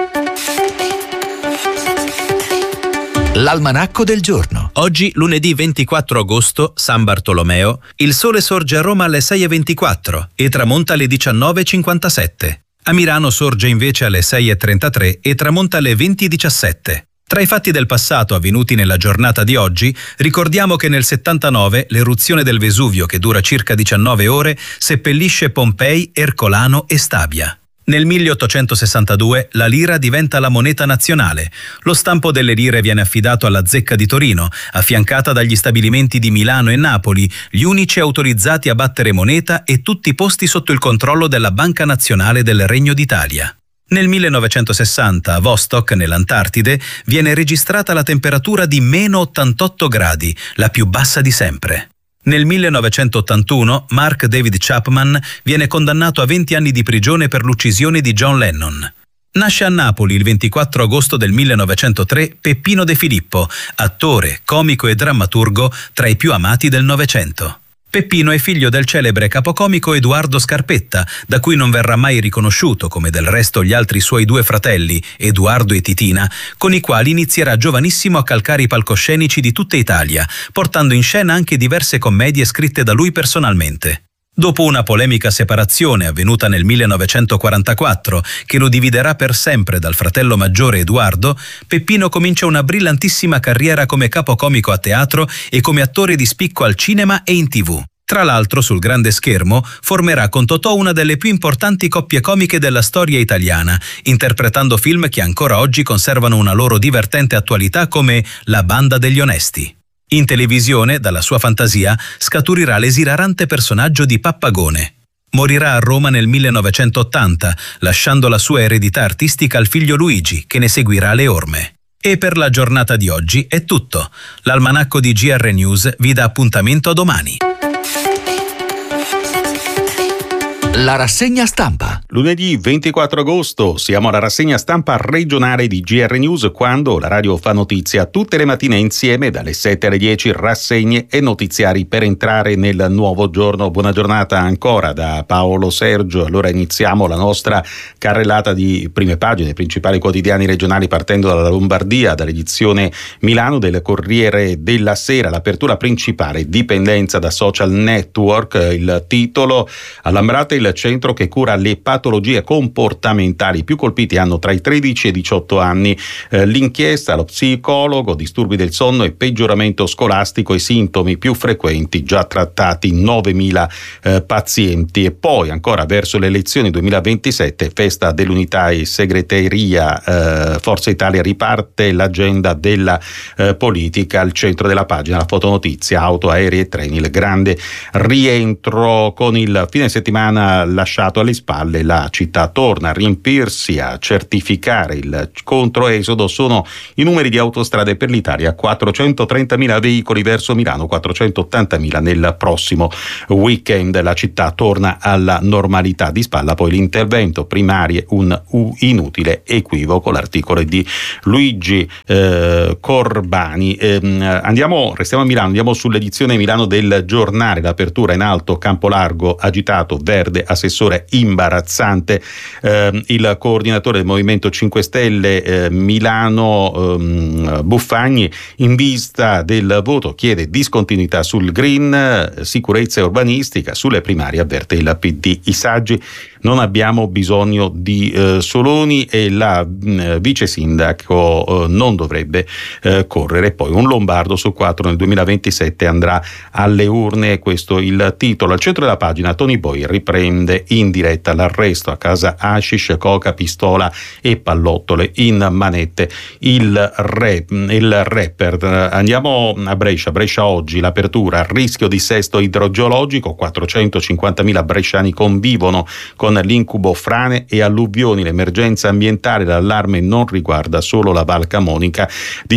L'almanacco del giorno. Oggi, lunedì ventiquattro agosto, San Bartolomeo, il sole sorge a Roma alle sei e ventiquattro e tramonta alle diciannove e cinquantasette. A Milano sorge invece alle sei e trentatré e tramonta alle venti e diciassette. Tra i fatti del passato avvenuti nella giornata di oggi, ricordiamo che nel settantanove l'eruzione del Vesuvio, che dura circa diciannove ore, seppellisce Pompei, Ercolano e Stabia. Nel milleottocentosessantadue la lira diventa la moneta nazionale. Lo stampo delle lire viene affidato alla Zecca di Torino, affiancata dagli stabilimenti di Milano e Napoli, gli unici autorizzati a battere moneta e tutti posti sotto il controllo della Banca Nazionale del Regno d'Italia. Nel millenovecentosessanta a Vostok, nell'Antartide, viene registrata la temperatura di meno ottantotto gradi, la più bassa di sempre. Nel millenovecentottantuno Mark David Chapman viene condannato a venti anni di prigione per l'uccisione di John Lennon. Nasce a Napoli il ventiquattro agosto del millenovecentotre Peppino De Filippo, attore, comico e drammaturgo tra i più amati del Novecento. Peppino è figlio del celebre capocomico Edoardo Scarpetta, da cui non verrà mai riconosciuto, come del resto gli altri suoi due fratelli, Edoardo e Titina, con i quali inizierà giovanissimo a calcare i palcoscenici di tutta Italia, portando in scena anche diverse commedie scritte da lui personalmente. Dopo una polemica separazione avvenuta nel millenovecentoquarantaquattro, che lo dividerà per sempre dal fratello maggiore Edoardo, Peppino comincia una brillantissima carriera come capocomico a teatro e come attore di spicco al cinema e in tivù. Tra l'altro, sul grande schermo, formerà con Totò una delle più importanti coppie comiche della storia italiana, interpretando film che ancora oggi conservano una loro divertente attualità come La banda degli onesti. In televisione, dalla sua fantasia, scaturirà l'esilarante personaggio di Pappagone. Morirà a Roma nel millenovecentottanta, lasciando la sua eredità artistica al figlio Luigi, che ne seguirà le orme. E per la giornata di oggi è tutto. L'almanacco di G R News vi dà appuntamento a domani. La rassegna stampa. Lunedì ventiquattro agosto siamo alla rassegna stampa regionale di G R News, quando la radio fa notizia tutte le mattine insieme dalle sette alle dieci, rassegne e notiziari per entrare nel nuovo giorno. Buona giornata ancora da Paolo Sergio. Allora iniziamo la nostra carrellata di prime pagine, principali quotidiani regionali, partendo dalla Lombardia, dall'edizione Milano del Corriere della Sera. L'apertura principale: dipendenza da social network. Il titolo: All'Ambrate il centro che cura le patologie comportamentali. Più colpiti hanno tra i tredici e i diciotto anni. Eh, l'inchiesta: lo psicologo, disturbi del sonno e peggioramento scolastico, i sintomi più frequenti già trattati, novemila eh, pazienti. E poi ancora verso le elezioni duemilaventisette, festa dell'unità e segreteria, eh, Forza Italia riparte l'agenda della eh, politica. Al centro della pagina la fotonotizia: auto, aerei e treni, il grande rientro. Con il fine settimana ha lasciato alle spalle la città. Torna a riempirsi, a certificare il controesodo sono i numeri di Autostrade per l'Italia: quattrocentotrentamila veicoli verso Milano, quattrocentottantamila nel prossimo weekend. La città torna alla normalità. Di spalla poi l'intervento, primarie un inutile equivoco, l'articolo è di Luigi eh, Corbani. Eh, andiamo, restiamo a Milano, andiamo sull'edizione Milano del Giornale. L'apertura in alto, campo largo agitato, verde, assessore imbarazzante. Eh, il coordinatore del Movimento cinque Stelle eh, Milano ehm, Buffagni, in vista del voto chiede discontinuità sul green, sicurezza e urbanistica. Sulle primarie avverte il P D: i saggi, non abbiamo bisogno di eh, Soloni, e la eh, vice sindaco eh, non dovrebbe eh, correre. Poi un lombardo su quattro nel duemilaventisette andrà alle urne, questo il titolo. Al centro della pagina Tony Boy riprende in diretta l'arresto a casa hashish, coca, pistola e pallottole in manette. Il, rap, il rapper. Andiamo a Brescia, Brescia oggi, l'apertura: rischio di dissesto idrogeologico, quattrocentocinquantamila bresciani convivono con l'incubo frane e alluvioni, l'emergenza ambientale, l'allarme non riguarda solo la Val Camonica. Di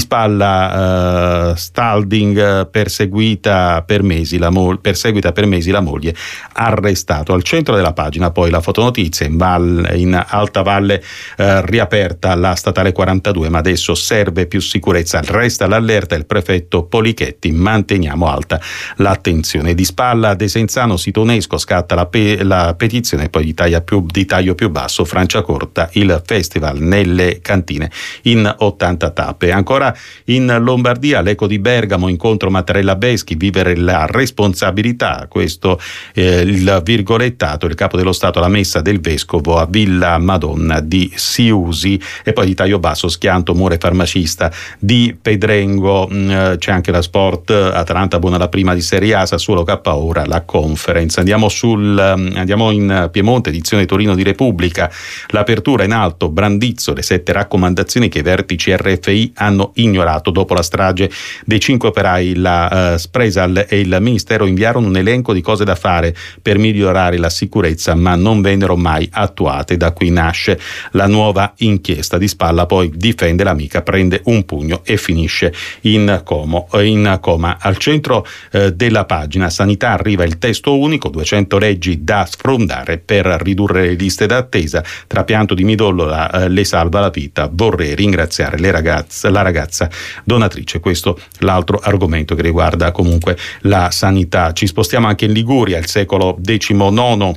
spalla uh, Stalding, perseguita per mesi la mo- perseguita per mesi la moglie, arrestato. Al centro della pagina poi la fotonotizia: in, val- in Alta Valle uh, riaperta la statale quarantadue, ma adesso serve più sicurezza, resta l'allerta il prefetto Polichetti, manteniamo alta l'attenzione. Di spalla Desenzano, sito UNESCO, scatta la, pe- la petizione, poi di taglio più, di taglio più basso, Franciacorta, il festival nelle cantine in ottanta tappe. Ancora in Lombardia, l'Eco di Bergamo, incontro Mattarella Beschi, vivere la responsabilità, questo eh, il virgolettato, il capo dello Stato alla messa del vescovo a Villa Madonna di Siusi. E poi di taglio basso, schianto Mure farmacista di Pedrengo. Mh, c'è anche la Sport, Atalanta buona la prima di Serie A, Sassuolo K O, ora la Conference. Andiamo sul andiamo in Piemonte, edizione Torino di Repubblica. L'apertura in alto, Brandizzo, le sette raccomandazioni che i vertici R F I hanno ignorato. Dopo la strage dei cinque operai, la uh, Spresal e il Ministero inviarono un elenco di cose da fare per migliorare la sicurezza, ma non vennero mai attuate. Da qui nasce la nuova inchiesta. Di spalla poi difende l'amica, prende un pugno e finisce in, como, in coma. Al centro eh, della pagina sanità arriva il testo unico, duecento leggi da sfrondare per ridurre le liste d'attesa. Trapianto di midollo la, eh, le salva la vita. Vorrei ringraziare le ragazze, la ragazza donatrice. Questo l'altro argomento che riguarda comunque la sanità. Ci spostiamo anche in Liguria, il secolo diciannove.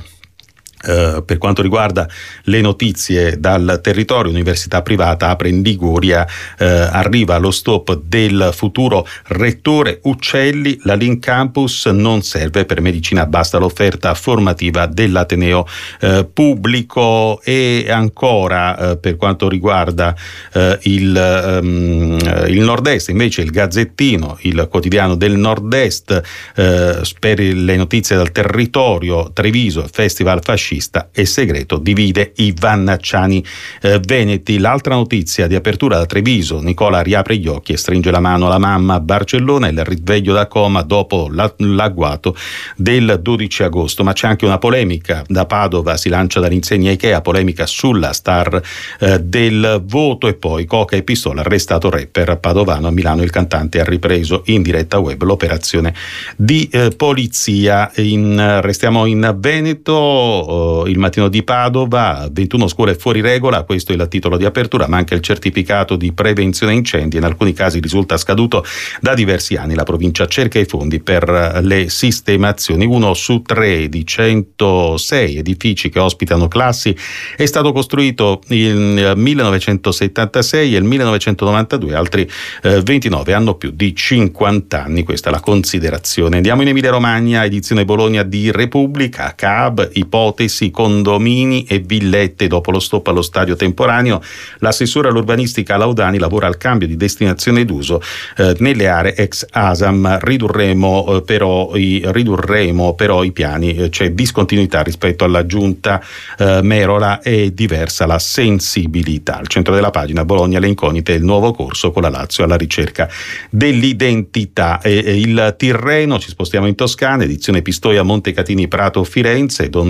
Uh, per quanto riguarda le notizie dal territorio, università privata apre in Liguria, uh, arriva lo stop del futuro rettore Uccelli, la Link Campus non serve per medicina, basta l'offerta formativa dell'Ateneo uh, pubblico. E ancora uh, per quanto riguarda uh, il, um, il Nord-Est, invece il Gazzettino, il quotidiano del Nord-Est, uh, per le notizie dal territorio: Treviso, festival fascista e segreto divide i vannacciani eh, veneti. L'altra notizia di apertura da Treviso: Nicola riapre gli occhi e stringe la mano alla mamma. Barcellona, il risveglio da coma dopo la, l'agguato del dodici agosto. Ma c'è anche una polemica da Padova, si lancia dall'insegna Ikea, polemica sulla star eh, del voto. E poi coca e pistola, arrestato rapper padovano. A Milano il cantante ha ripreso in diretta web l'operazione di eh, polizia. In, restiamo in Veneto, il Mattino di Padova: ventuno scuole fuori regola, questo è il titolo di apertura, ma anche il certificato di prevenzione incendi in alcuni casi risulta scaduto da diversi anni. La provincia cerca i fondi per le sistemazioni. Uno su tre di centosei edifici che ospitano classi è stato costruito nel millenovecentosettantasei e il millenovecentonovantadue, altri eh, ventinove hanno più di cinquanta anni. Questa è la considerazione. Andiamo in Emilia Romagna, edizione Bologna di Repubblica. C A B, ipotesi condomini e villette dopo lo stop allo stadio temporaneo. L'assessore all'urbanistica Laudani lavora al cambio di destinazione d'uso eh, nelle aree ex ASAM. Ridurremo eh, però i ridurremo però i piani, eh, c'è discontinuità rispetto alla giunta eh, Merola, è diversa la sensibilità. Al centro della pagina Bologna, le incognite del nuovo corso con la Lazio alla ricerca dell'identità. E, e il Tirreno, ci spostiamo in Toscana, edizione Pistoia, Montecatini, Prato, Firenze. Don Bianca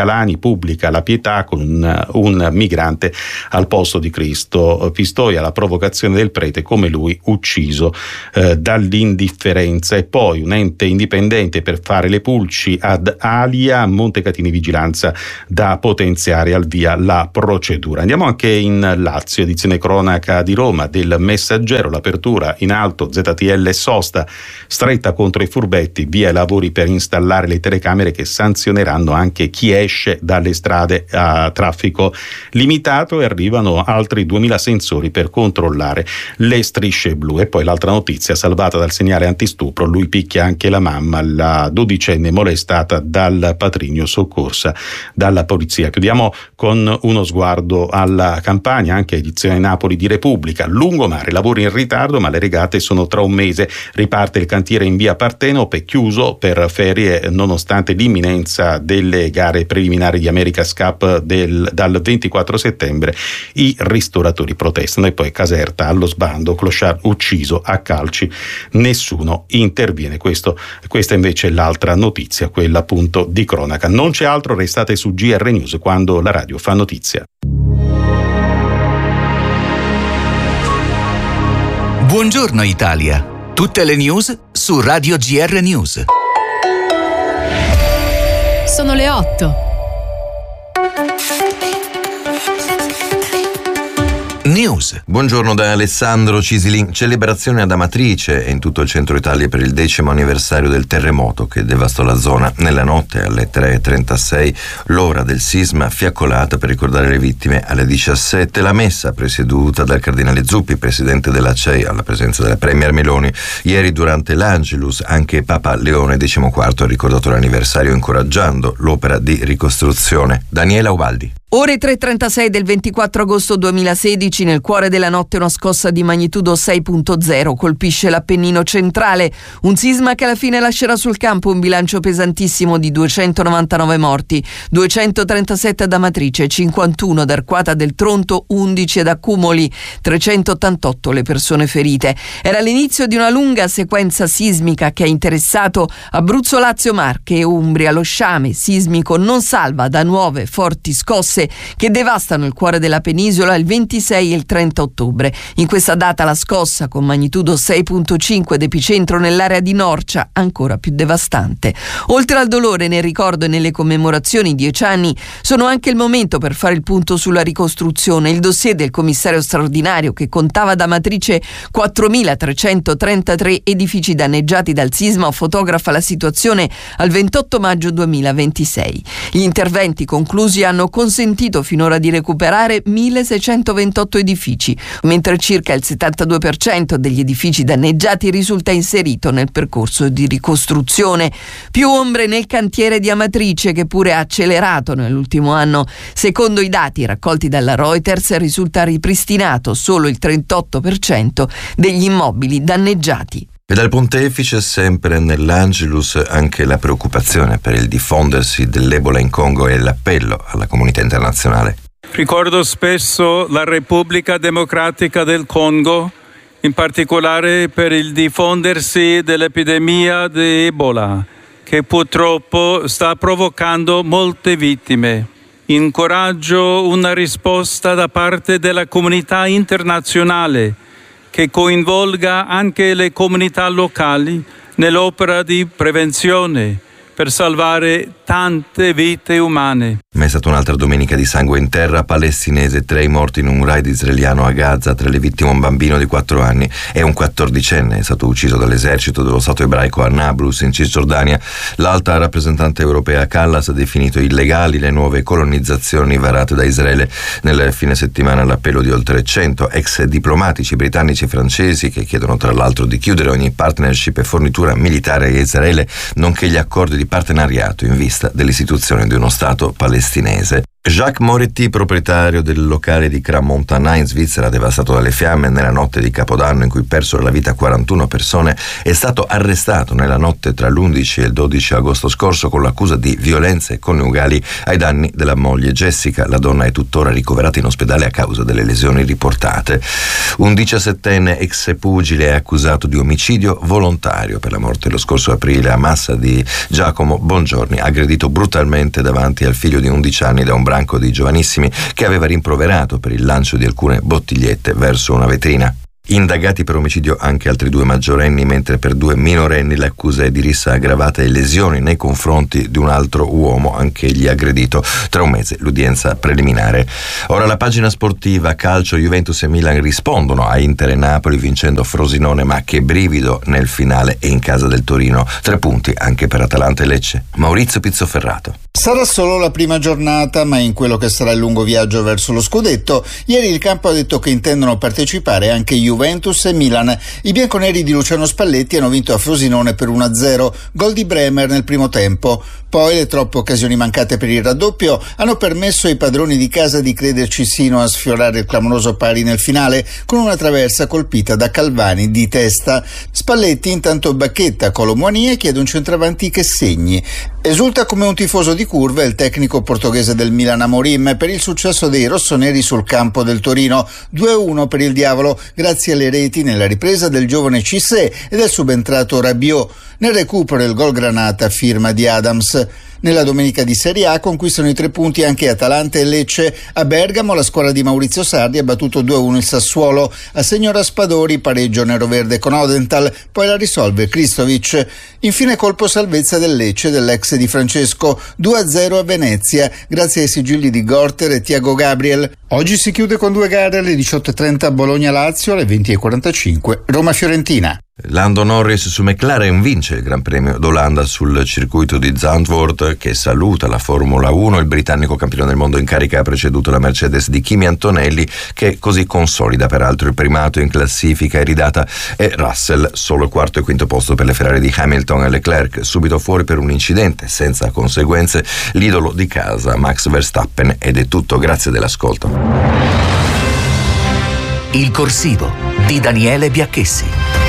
Alani pubblica la pietà con un, un migrante al posto di Cristo. Pistoia, la provocazione del prete, come lui ucciso eh, dall'indifferenza. E poi un ente indipendente per fare le pulci ad Alia, Montecatini Vigilanza da potenziare, al via la procedura. Andiamo anche in Lazio, edizione cronaca di Roma del Messaggero, l'apertura in alto, Z T L sosta, stretta contro i furbetti, via i lavori per installare le telecamere che sanzioneranno anche chi esce dalle strade a traffico limitato, e arrivano altri duemila sensori per controllare le strisce blu. E poi l'altra notizia salvata dal segnale antistupro, lui picchia anche la mamma, la dodicenne molestata dal patrigno, soccorsa dalla polizia. Chiudiamo con uno sguardo alla Campania, anche edizione Napoli di Repubblica, lungomare, lavori in ritardo ma le regate sono tra un mese, riparte il cantiere in via Partenope, chiuso per ferie nonostante l'imminenza delle gare preliminari di America's Cup del, dal ventiquattro settembre, i ristoratori protestano. E poi Caserta allo sbando, Clochard ucciso a calci, nessuno interviene. Questo, questa invece è l'altra notizia, quella appunto di cronaca. Non c'è altro, restate su G R News quando la radio fa notizia. Buongiorno Italia, tutte le news su Radio G R News. Sono le otto. News. Buongiorno da Alessandro Cisilin. Celebrazione ad Amatrice e in tutto il centro Italia per il decimo anniversario del terremoto che devastò la zona. Nella notte alle tre e trentasei, l'ora del sisma fiaccolata per ricordare le vittime. Alle diciassette la messa presieduta dal cardinale Zuppi, presidente della C E I, alla presenza della premier Meloni. Ieri durante l'Angelus anche Papa Leone diciquattro ha ricordato l'anniversario incoraggiando l'opera di ricostruzione. Daniela Ubaldi. Ore tre e trentasei del ventiquattro agosto duemilasedici, nel cuore della notte una scossa di magnitudo sei virgola zero colpisce l'Appennino centrale, un sisma che alla fine lascerà sul campo un bilancio pesantissimo di duecentonovantanove morti, duecentotrentasette ad Amatrice, cinquantuno ad Arquata del Tronto, undici ad Accumoli, trecentottantotto le persone ferite. Era l'inizio di una lunga sequenza sismica che ha interessato Abruzzo, Lazio, Marche e Umbria. Lo sciame sismico non salva da nuove forti scosse che devastano il cuore della penisola il ventisei e il trenta ottobre. In questa data la scossa con magnitudo sei virgola cinque d'epicentro nell'area di Norcia, ancora più devastante. Oltre al dolore, nel ricordo e nelle commemorazioni, dieci anni sono anche il momento per fare il punto sulla ricostruzione. Il dossier del commissario straordinario, che contava ad Amatrice quattromilatrecentotrentatré edifici danneggiati dal sisma, fotografa la situazione al ventotto maggio duemilaventisei. Gli interventi conclusi hanno consentito finora di recuperare milleseicentoventotto edifici, mentre circa il settantadue per cento degli edifici danneggiati risulta inserito nel percorso di ricostruzione. Più ombre nel cantiere di Amatrice, che pure ha accelerato nell'ultimo anno. Secondo i dati raccolti dalla Reuters risulta ripristinato solo il trentotto per cento degli immobili danneggiati. E dal pontefice, sempre nell'Angelus, anche la preoccupazione per il diffondersi dell'Ebola in Congo e l'appello alla comunità internazionale. Ricordo spesso la Repubblica Democratica del Congo, in particolare per il diffondersi dell'epidemia di Ebola, che purtroppo sta provocando molte vittime. Incoraggio una risposta da parte della comunità internazionale che coinvolga anche le comunità locali nell'opera di prevenzione per salvare tante vite umane. Ma è stata un'altra domenica di sangue in terra palestinese, tre i morti in un raid israeliano a Gaza, tra le vittime un bambino di quattro anni e un quattordicenne è stato ucciso dall'esercito dello Stato ebraico a Nablus in Cisgiordania. L'alta rappresentante europea Callas ha definito illegali le nuove colonizzazioni varate da Israele. Nel fine settimana l'appello di oltre cento ex diplomatici britannici e francesi, che chiedono tra l'altro di chiudere ogni partnership e fornitura militare a Israele, nonché gli accordi di partenariato in vista dell'istituzione di uno Stato palestinese. Jacques Moretti, proprietario del locale di Crans-Montana in Svizzera, devastato dalle fiamme nella notte di Capodanno in cui persero la vita quarantuno persone, è stato arrestato nella notte tra l'undici e il dodici agosto scorso con l'accusa di violenze coniugali ai danni della moglie Jessica. La donna è tuttora ricoverata in ospedale a causa delle lesioni riportate. Un diciassettenne ex pugile è accusato di omicidio volontario per la morte lo scorso aprile a Massa di Giacomo Bongiorni, aggredito brutalmente davanti al figlio di undici anni da un branco di giovanissimi che aveva rimproverato per il lancio di alcune bottigliette verso una vetrina. Indagati per omicidio anche altri due maggiorenni, mentre per due minorenni l'accusa è di rissa aggravata e lesioni nei confronti di un altro uomo, anch'egli aggredito. Tra un mese l'udienza preliminare. Ora la pagina sportiva: calcio, Juventus e Milan rispondono a Inter e Napoli vincendo Frosinone, ma che brivido nel finale e in casa del Torino. Tre punti anche per Atalanta e Lecce. Maurizio Pizzoferrato. Sarà solo la prima giornata, ma in quello che sarà il lungo viaggio verso lo scudetto, ieri il campo ha detto che intendono partecipare anche Juventus e Milan. I bianconeri di Luciano Spalletti hanno vinto a Frosinone per uno a zero, gol di Bremer nel primo tempo. Poi le troppe occasioni mancate per il raddoppio hanno permesso ai padroni di casa di crederci sino a sfiorare il clamoroso pari nel finale con una traversa colpita da Calvani di testa. Spalletti intanto bacchetta Colomuani e chiede un centravanti che segni. Esulta come un tifoso di curva il tecnico portoghese del Milan Amorim per il successo dei rossoneri sul campo del Torino. due a uno per il Diavolo grazie alle reti nella ripresa del giovane Cissé e del subentrato Rabiot. Nel recupero il gol granata firma di Adams. Nella domenica di Serie A conquistano i tre punti anche Atalanta e Lecce. A Bergamo la squadra di Maurizio Sarri ha battuto due a uno il Sassuolo. A segno Raspadori, pareggio neroverde con Odenthal, poi la risolve Kristovic. Infine colpo salvezza del Lecce dell'ex di Francesco, due a zero a Venezia, grazie ai sigilli di Gorter e Thiago Gabriel. Oggi si chiude con due gare alle diciotto e trenta Bologna-Lazio, alle venti e quarantacinque Roma-Fiorentina. Lando Norris su McLaren vince il Gran Premio d'Olanda sul circuito di Zandvoort, che saluta la Formula uno. Il britannico campione del mondo in carica ha preceduto la Mercedes di Kimi Antonelli, che così consolida peraltro il primato in classifica iridata, e Russell solo quarto e quinto posto per le Ferrari di Hamilton e Leclerc, subito fuori per un incidente senza conseguenze l'idolo di casa Max Verstappen. Ed è tutto, grazie dell'ascolto. Il corsivo di Daniele Biacchessi.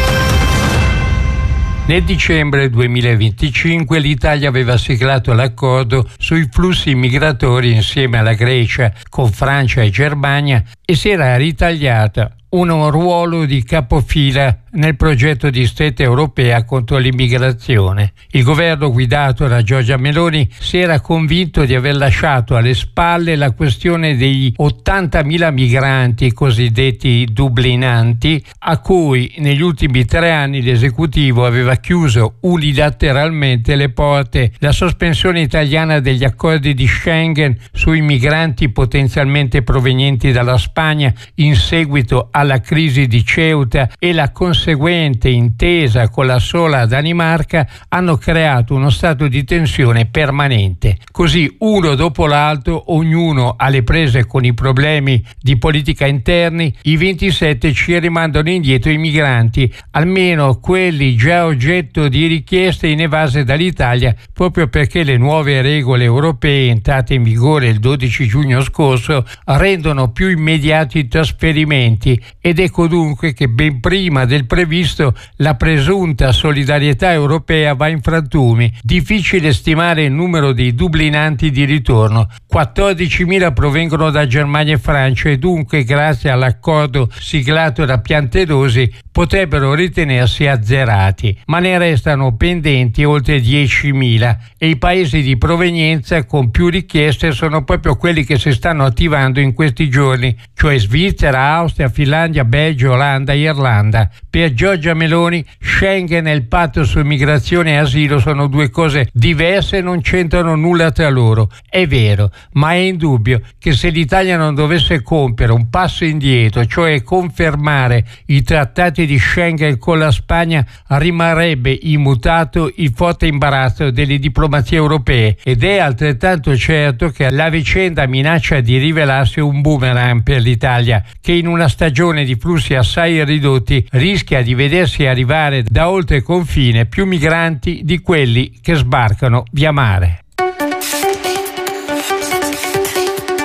Nel dicembre duemilaventicinque l'Italia aveva siglato l'accordo sui flussi migratori insieme alla Grecia, con Francia e Germania, e si era ritagliata un ruolo di capofila nel progetto di stretta europea contro l'immigrazione. Il governo guidato da Giorgia Meloni si era convinto di aver lasciato alle spalle la questione degli ottantamila migranti cosiddetti dublinanti, a cui negli ultimi tre anni l'esecutivo aveva chiuso unilateralmente le porte. La sospensione italiana degli accordi di Schengen sui migranti potenzialmente provenienti dalla Spagna in seguito alla crisi di Ceuta e la conseguente intesa con la sola Danimarca hanno creato uno stato di tensione permanente. Così, uno dopo l'altro, ognuno alle prese con i problemi di politica interni, i ventisette ci rimandano indietro i migranti, almeno quelli già oggetto di richieste inevase dall'Italia, proprio perché le nuove regole europee entrate in vigore il dodici giugno scorso rendono più immediati i trasferimenti. Ed ecco dunque che ben prima del previsto la presunta solidarietà europea va in frantumi. Difficile stimare il numero dei dublinanti di ritorno. quattordicimila provengono da Germania e Francia e dunque, grazie all'accordo siglato da Piantedosi, potrebbero ritenersi azzerati, ma ne restano pendenti oltre diecimila e i paesi di provenienza con più richieste sono proprio quelli che si stanno attivando in questi giorni, cioè Svizzera, Austria, Finlandia, Belgio, Olanda e Irlanda. Per Giorgia Meloni Schengen e il patto su immigrazione e asilo sono due cose diverse e non c'entrano nulla tra loro. È vero, ma è indubbio che se l'Italia non dovesse compiere un passo indietro, cioè confermare i trattati di Schengen con la Spagna, rimarrebbe immutato il forte imbarazzo delle diplomazie europee, ed è altrettanto certo che la vicenda minaccia di rivelarsi un boomerang per l'Italia, che in una stagione di flussi assai ridotti rischia di vedersi arrivare da oltre confine più migranti di quelli che sbarcano via mare.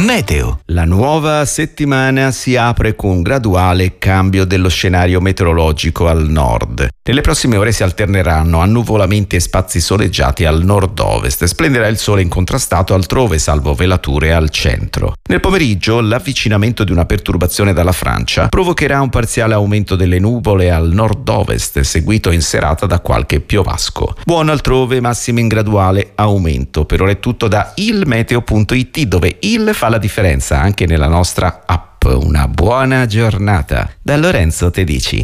Meteo. La nuova settimana si apre con un graduale cambio dello scenario meteorologico al nord. Nelle prossime ore si alterneranno annuvolamenti e spazi soleggiati al nord-ovest. Splenderà il sole incontrastato altrove, salvo velature al centro. Nel pomeriggio l'avvicinamento di una perturbazione dalla Francia provocherà un parziale aumento delle nuvole al nord-ovest, seguito in serata da qualche piovasco. Buono altrove, massimi in graduale aumento. Per ora è tutto da ilmeteo punto it, dove il fa la differenza anche nella nostra app. Una buona giornata da Lorenzo Tedici.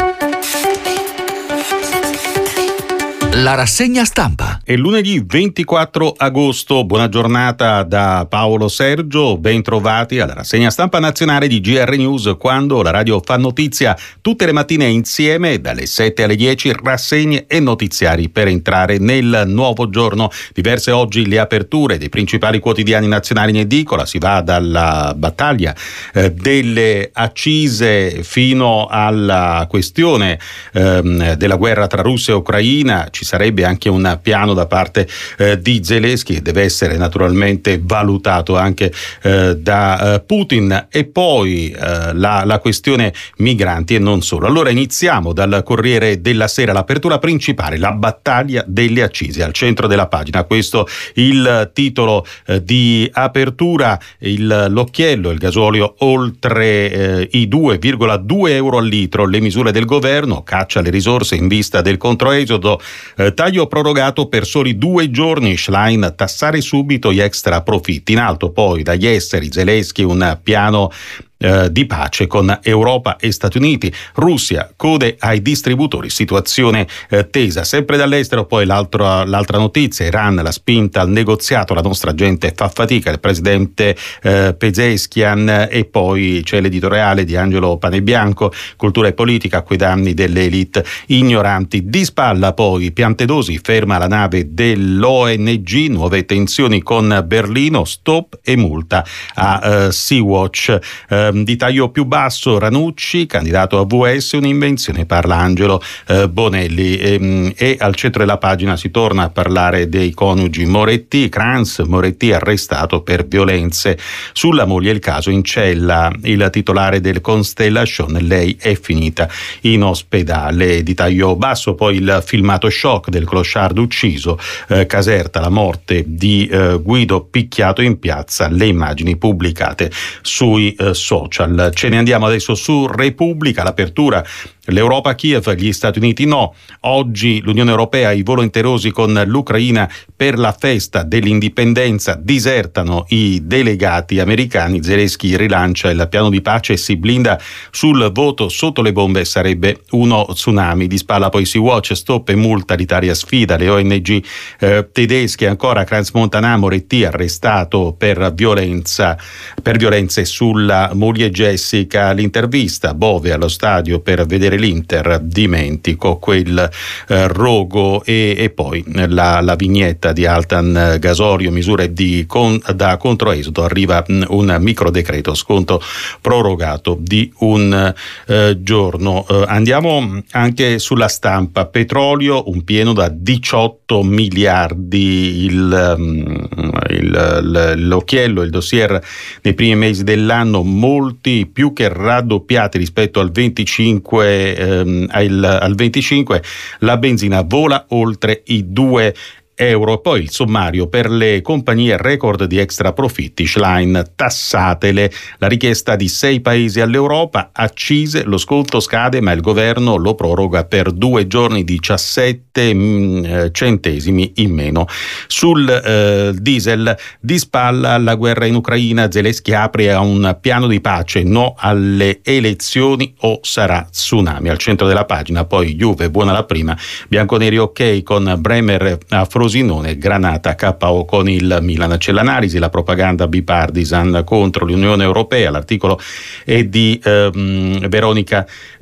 La rassegna stampa. È lunedì ventiquattro agosto, buona giornata da Paolo Sergio, ben trovati alla rassegna stampa nazionale di G R News, quando la radio fa notizia tutte le mattine insieme dalle sette alle dieci, rassegne e notiziari per entrare nel nuovo giorno. Diverse oggi le aperture dei principali quotidiani nazionali in edicola, si va dalla battaglia eh, delle accise fino alla questione ehm, della guerra tra Russia e Ucraina. Ci sarebbe anche un piano da parte eh, di Zelensky, che deve essere naturalmente valutato anche eh, da eh, Putin, e poi eh, la, la questione migranti e non solo. Allora iniziamo dal Corriere della Sera, l'apertura principale, la battaglia delle accise al centro della pagina. Questo il titolo eh, di apertura, il, l'occhiello, il gasolio oltre eh, i due virgola due euro al litro, le misure del governo, caccia alle risorse in vista del controesodo. Eh, taglio prorogato per soli due giorni, Schlein tassare subito gli extra profitti. In alto poi dagli esteri, Zelensky un piano Eh, di pace con Europa e Stati Uniti. Russia, code ai distributori, situazione eh, tesa. Sempre dall'estero poi l'altra, l'altra notizia, Iran, la spinta al negoziato, la nostra gente fa fatica, il presidente eh, Pezeshkian, e poi c'è l'editoriale di Angelo Panebianco, cultura e politica a quei danni delle elite ignoranti. Di spalla poi Piantedosi ferma la nave dell'O N G, nuove tensioni con Berlino, stop e multa a eh, Sea-Watch. Eh, Di taglio più basso, Ranucci, candidato a V S, un'invenzione, parla Angelo eh, Bonelli. E, e al centro della pagina si torna a parlare dei coniugi Moretti. Kranz, Moretti arrestato per violenze sulla moglie, il caso in cella. Il titolare del Constellation, lei è finita in ospedale. Di taglio basso poi il filmato shock del clochard ucciso, eh, Caserta, la morte di eh, Guido picchiato in piazza, le immagini pubblicate sui eh, social. Ce ne andiamo adesso su Repubblica, l'apertura, l'Europa a Kiev, gli Stati Uniti no. Oggi l'Unione Europea, i volenterosi con l'Ucraina per la festa dell'indipendenza, disertano i delegati americani. Zelensky rilancia il piano di pace e si blinda sul voto sotto le bombe, sarebbe uno tsunami. Di spalla poi Sea-Watch, stop e multa, l'Italia sfida le O N G eh, tedesche. Ancora Kranz Montana, Moretti arrestato per violenza per violenze sulla moglie Jessica. L'intervista, Bove allo stadio per vedere l'Inter, dimentico quel eh, rogo. E, e poi la, la vignetta di Altan Gasorio, misure di con, da controesodo, arriva mh, un micro decreto, sconto prorogato di un eh, giorno. Eh, andiamo anche sulla Stampa, petrolio, un pieno da diciotto miliardi, il, um, il, l'occhiello, il dossier nei primi mesi dell'anno, molti più che raddoppiati rispetto al venticinque ehm, al, al venticinque, la benzina vola oltre i due euro. Poi il sommario per le compagnie, record di extra profitti, Schlein tassatele, la richiesta di sei paesi all'Europa, accise, lo sconto scade ma il governo lo proroga per due giorni, diciassette mh, centesimi in meno. Sul eh, diesel, di spalla la guerra in Ucraina, Zelensky apre a un piano di pace, no alle elezioni o sarà tsunami. Al centro della pagina poi Juve, buona la prima, bianconeri ok con Bremer a Frosinone, Granata K O con il Milan. C'è l'analisi, la propaganda bipartisan contro l'Unione Europea, l'articolo è di ehm, Veronica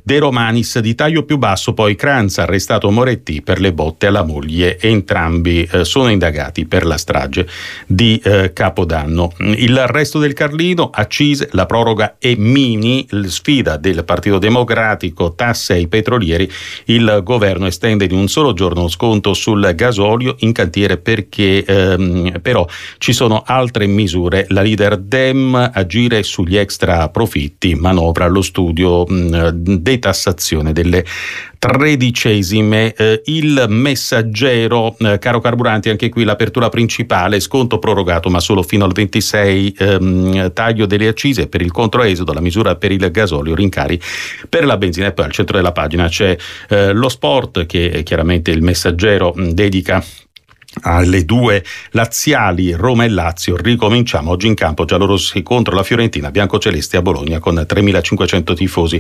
De Romanis di taglio più basso, poi Kranz, arrestato Moretti per le botte alla moglie. Entrambi eh, sono indagati per la strage di eh, Capodanno. Il resto del Carlino, accise, la proroga e mini, sfida del Partito Democratico, tasse ai petrolieri, il governo estende di un solo giorno lo sconto sul gasolio in cantiere perché ehm, però ci sono altre misure. La leader Dem, agire sugli extra profitti, manovra allo studio mh, detassazione delle tredicesime. Eh, il Messaggero, eh, caro carburanti, anche qui l'apertura principale, sconto prorogato ma solo fino al ventisei, ehm, taglio delle accise per il controesodo, la misura per il gasolio, rincari per la benzina. E poi al centro della pagina c'è eh, lo sport che chiaramente il Messaggero mh, dedica alle due laziali, Roma e Lazio. Ricominciamo oggi in campo giallorossi contro la Fiorentina, biancocelesti a Bologna con tremilacinquecento tifosi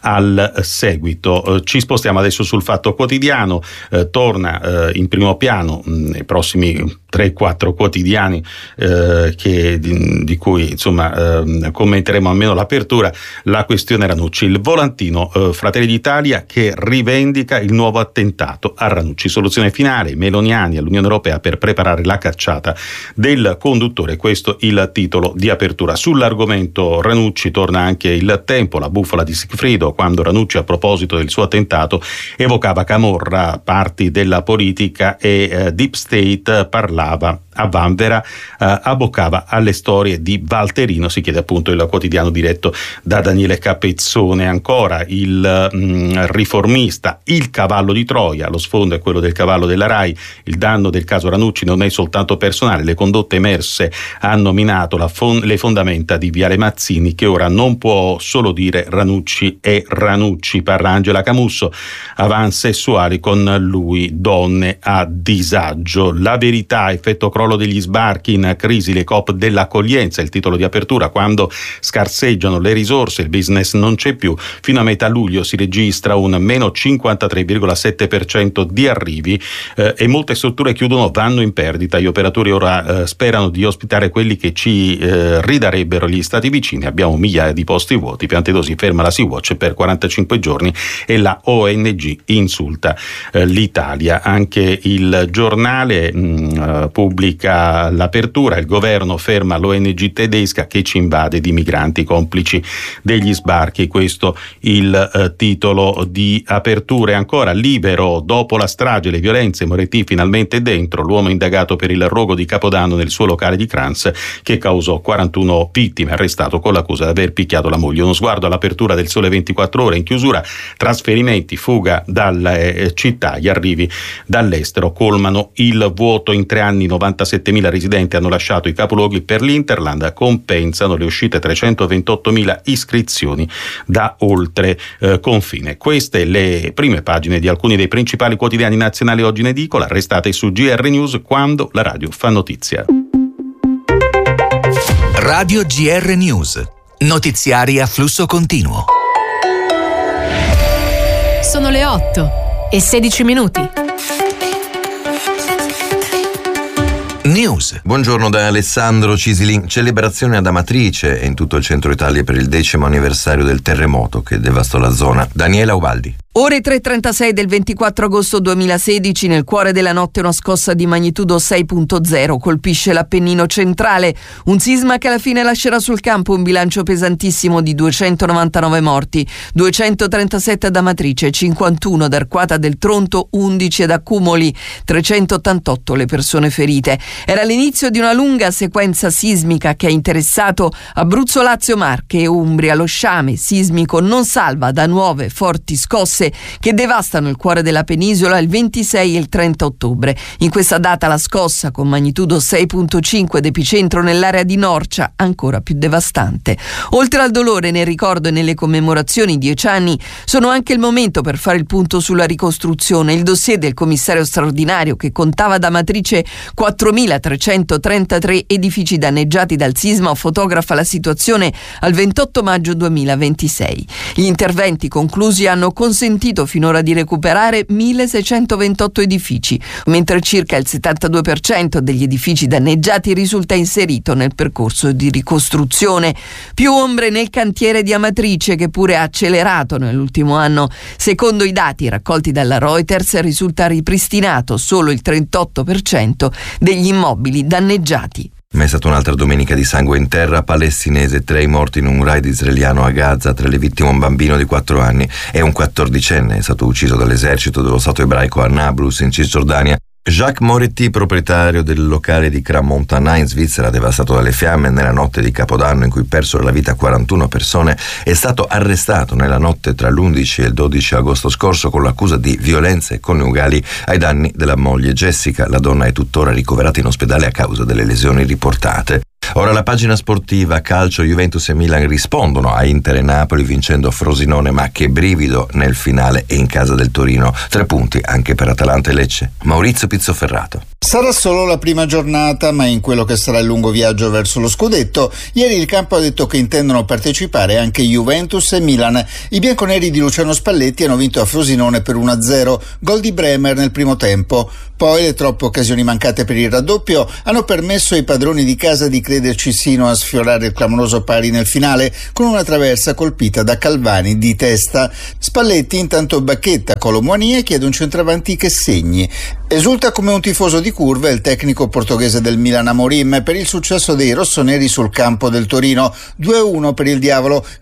al seguito. Eh, ci spostiamo adesso sul Fatto Quotidiano, eh, torna eh, in primo piano mh, nei prossimi tre quattro quotidiani eh, che, di, di cui insomma eh, commenteremo almeno l'apertura, la questione Ranucci. Il volantino eh, Fratelli d'Italia che rivendica il nuovo attentato a Ranucci, soluzione finale, Meloniani all'Unione Europea per preparare la cacciata del conduttore, questo il titolo di apertura. Sull'argomento Ranucci torna anche Il Tempo, la bufala di Sigfrido, quando Ranucci a proposito del suo attentato evocava Camorra, parti della politica e eh, Deep State, parlava a Vanvera, eh, abboccava alle storie di Valterino. Si chiede appunto il quotidiano diretto da Daniele Capezzone. Ancora il mh, Riformista, il cavallo di Troia, lo sfondo è quello del cavallo della Rai, il danno del caso Ranucci non è soltanto personale, le condotte emerse hanno minato la fon- le fondamenta di Viale Mazzini, che ora non può solo dire Ranucci è Ranucci. Parla Angela Camusso, avanti sessuali con lui, donne a disagio. La verità, effetto crollo degli sbarchi, in crisi le coop dell'accoglienza, il titolo di apertura. Quando scarseggiano le risorse il business non c'è più. Fino a metà luglio si registra un meno cinquantatré virgola sette per cento di arrivi eh, e molte strutture chiudono, vanno in perdita. Gli operatori ora eh, sperano di ospitare quelli che ci eh, ridarebbero gli stati vicini. Abbiamo migliaia di posti vuoti. Piantedosi ferma la Sea-Watch per quarantacinque giorni e la O N G insulta eh, l'Italia. Anche il Giornale mh, pubblica l'apertura, il governo ferma l'O N G tedesca che ci invade di migranti complici degli sbarchi. Questo il eh, titolo di apertura. E ancora Libero, dopo la strage, le violenze, Moretti finalmente dentro, l'uomo indagato per il rogo di Capodanno nel suo locale di Kranz che causò quarantuno vittime, arrestato con l'accusa di aver picchiato la moglie. Uno sguardo all'apertura del Sole ventiquattro Ore. In chiusura, trasferimenti, fuga dalle eh, città, gli arrivi dall'estero colmano il vuoto. In tre anni novantasettemila residenti hanno lasciato i capoluoghi per l'Interland, compensano le uscite trecentoventottomila iscrizioni da oltre eh, confine. Queste le prime pagine di alcuni dei principali quotidiani nazionali oggi in edicola. Restate su G R News, quando la radio fa notizia. Radio G R News, notiziari a flusso continuo. Sono le otto e sedici minuti. News. Buongiorno da Alessandro Cisilin. Celebrazione ad Amatrice e in tutto il centro Italia per il decimo anniversario del terremoto che devastò la zona. Daniela Ubaldi. Ore tre e trentasei del ventiquattro agosto duemilasedici, nel cuore della notte una scossa di magnitudo sei virgola zero colpisce l'Appennino centrale. Un sisma che alla fine lascerà sul campo un bilancio pesantissimo di duecentonovantanove morti, duecentotrentasette ad Amatrice, cinquantuno ad Arquata del Tronto, undici ad Accumoli, trecentottantotto le persone ferite. Era l'inizio di una lunga sequenza sismica che ha interessato Abruzzo, Lazio, Marche e Umbria. Lo sciame sismico non salva da nuove forti scosse che devastano il cuore della penisola il ventisei e il trenta ottobre. In questa data la scossa con magnitudo sei virgola cinque d'epicentro nell'area di Norcia, ancora più devastante. Oltre al dolore, nel ricordo e nelle commemorazioni, dieci anni sono anche il momento per fare il punto sulla ricostruzione. Il dossier del commissario straordinario, che contava ad Amatrice quattromilatrecentotrentatré edifici danneggiati dal sisma, fotografa la situazione al ventotto maggio duemilaventisei. Gli interventi conclusi hanno consentito consentito finora di recuperare milleseicentoventotto edifici, mentre circa il settantadue per cento degli edifici danneggiati risulta inserito nel percorso di ricostruzione. Più ombre nel cantiere di Amatrice, che pure ha accelerato nell'ultimo anno. Secondo i dati raccolti dalla Reuters risulta ripristinato solo il trentotto per cento degli immobili danneggiati. Ma è stata un'altra domenica di sangue in terra palestinese, tre i morti in un raid israeliano a Gaza, tra le vittime un bambino di quattro anni e un quattordicenne è stato ucciso dall'esercito dello Stato ebraico a Nablus in Cisgiordania. Jacques Moretti, proprietario del locale di Crans-Montana in Svizzera, devastato dalle fiamme nella notte di Capodanno in cui persero la vita quarantuno persone, è stato arrestato nella notte tra l'undici e il dodici agosto scorso con l'accusa di violenze coniugali ai danni della moglie Jessica. La donna è tuttora ricoverata in ospedale a causa delle lesioni riportate. Ora la pagina sportiva: calcio, Juventus e Milan rispondono a Inter e Napoli vincendo a Frosinone, ma che brivido nel finale e in casa del Torino. Tre punti anche per Atalanta e Lecce. Maurizio Pizzoferrato. Sarà solo la prima giornata, ma in quello che sarà il lungo viaggio verso lo scudetto, ieri il campo ha detto che intendono partecipare anche Juventus e Milan. I bianconeri di Luciano Spalletti hanno vinto a Frosinone per uno a zero, gol di Bremer nel primo tempo. Poi le troppe occasioni mancate per il raddoppio hanno permesso ai padroni di casa di crederci sino a sfiorare il clamoroso pari nel finale con una traversa colpita da Calvani di testa. Spalletti intanto bacchetta Colomuani e chiede un centravanti che segni. Esulta come un tifoso di curva il tecnico portoghese del Milan Amorim per il successo dei rossoneri sul campo del Torino. due a uno per il Diavolo,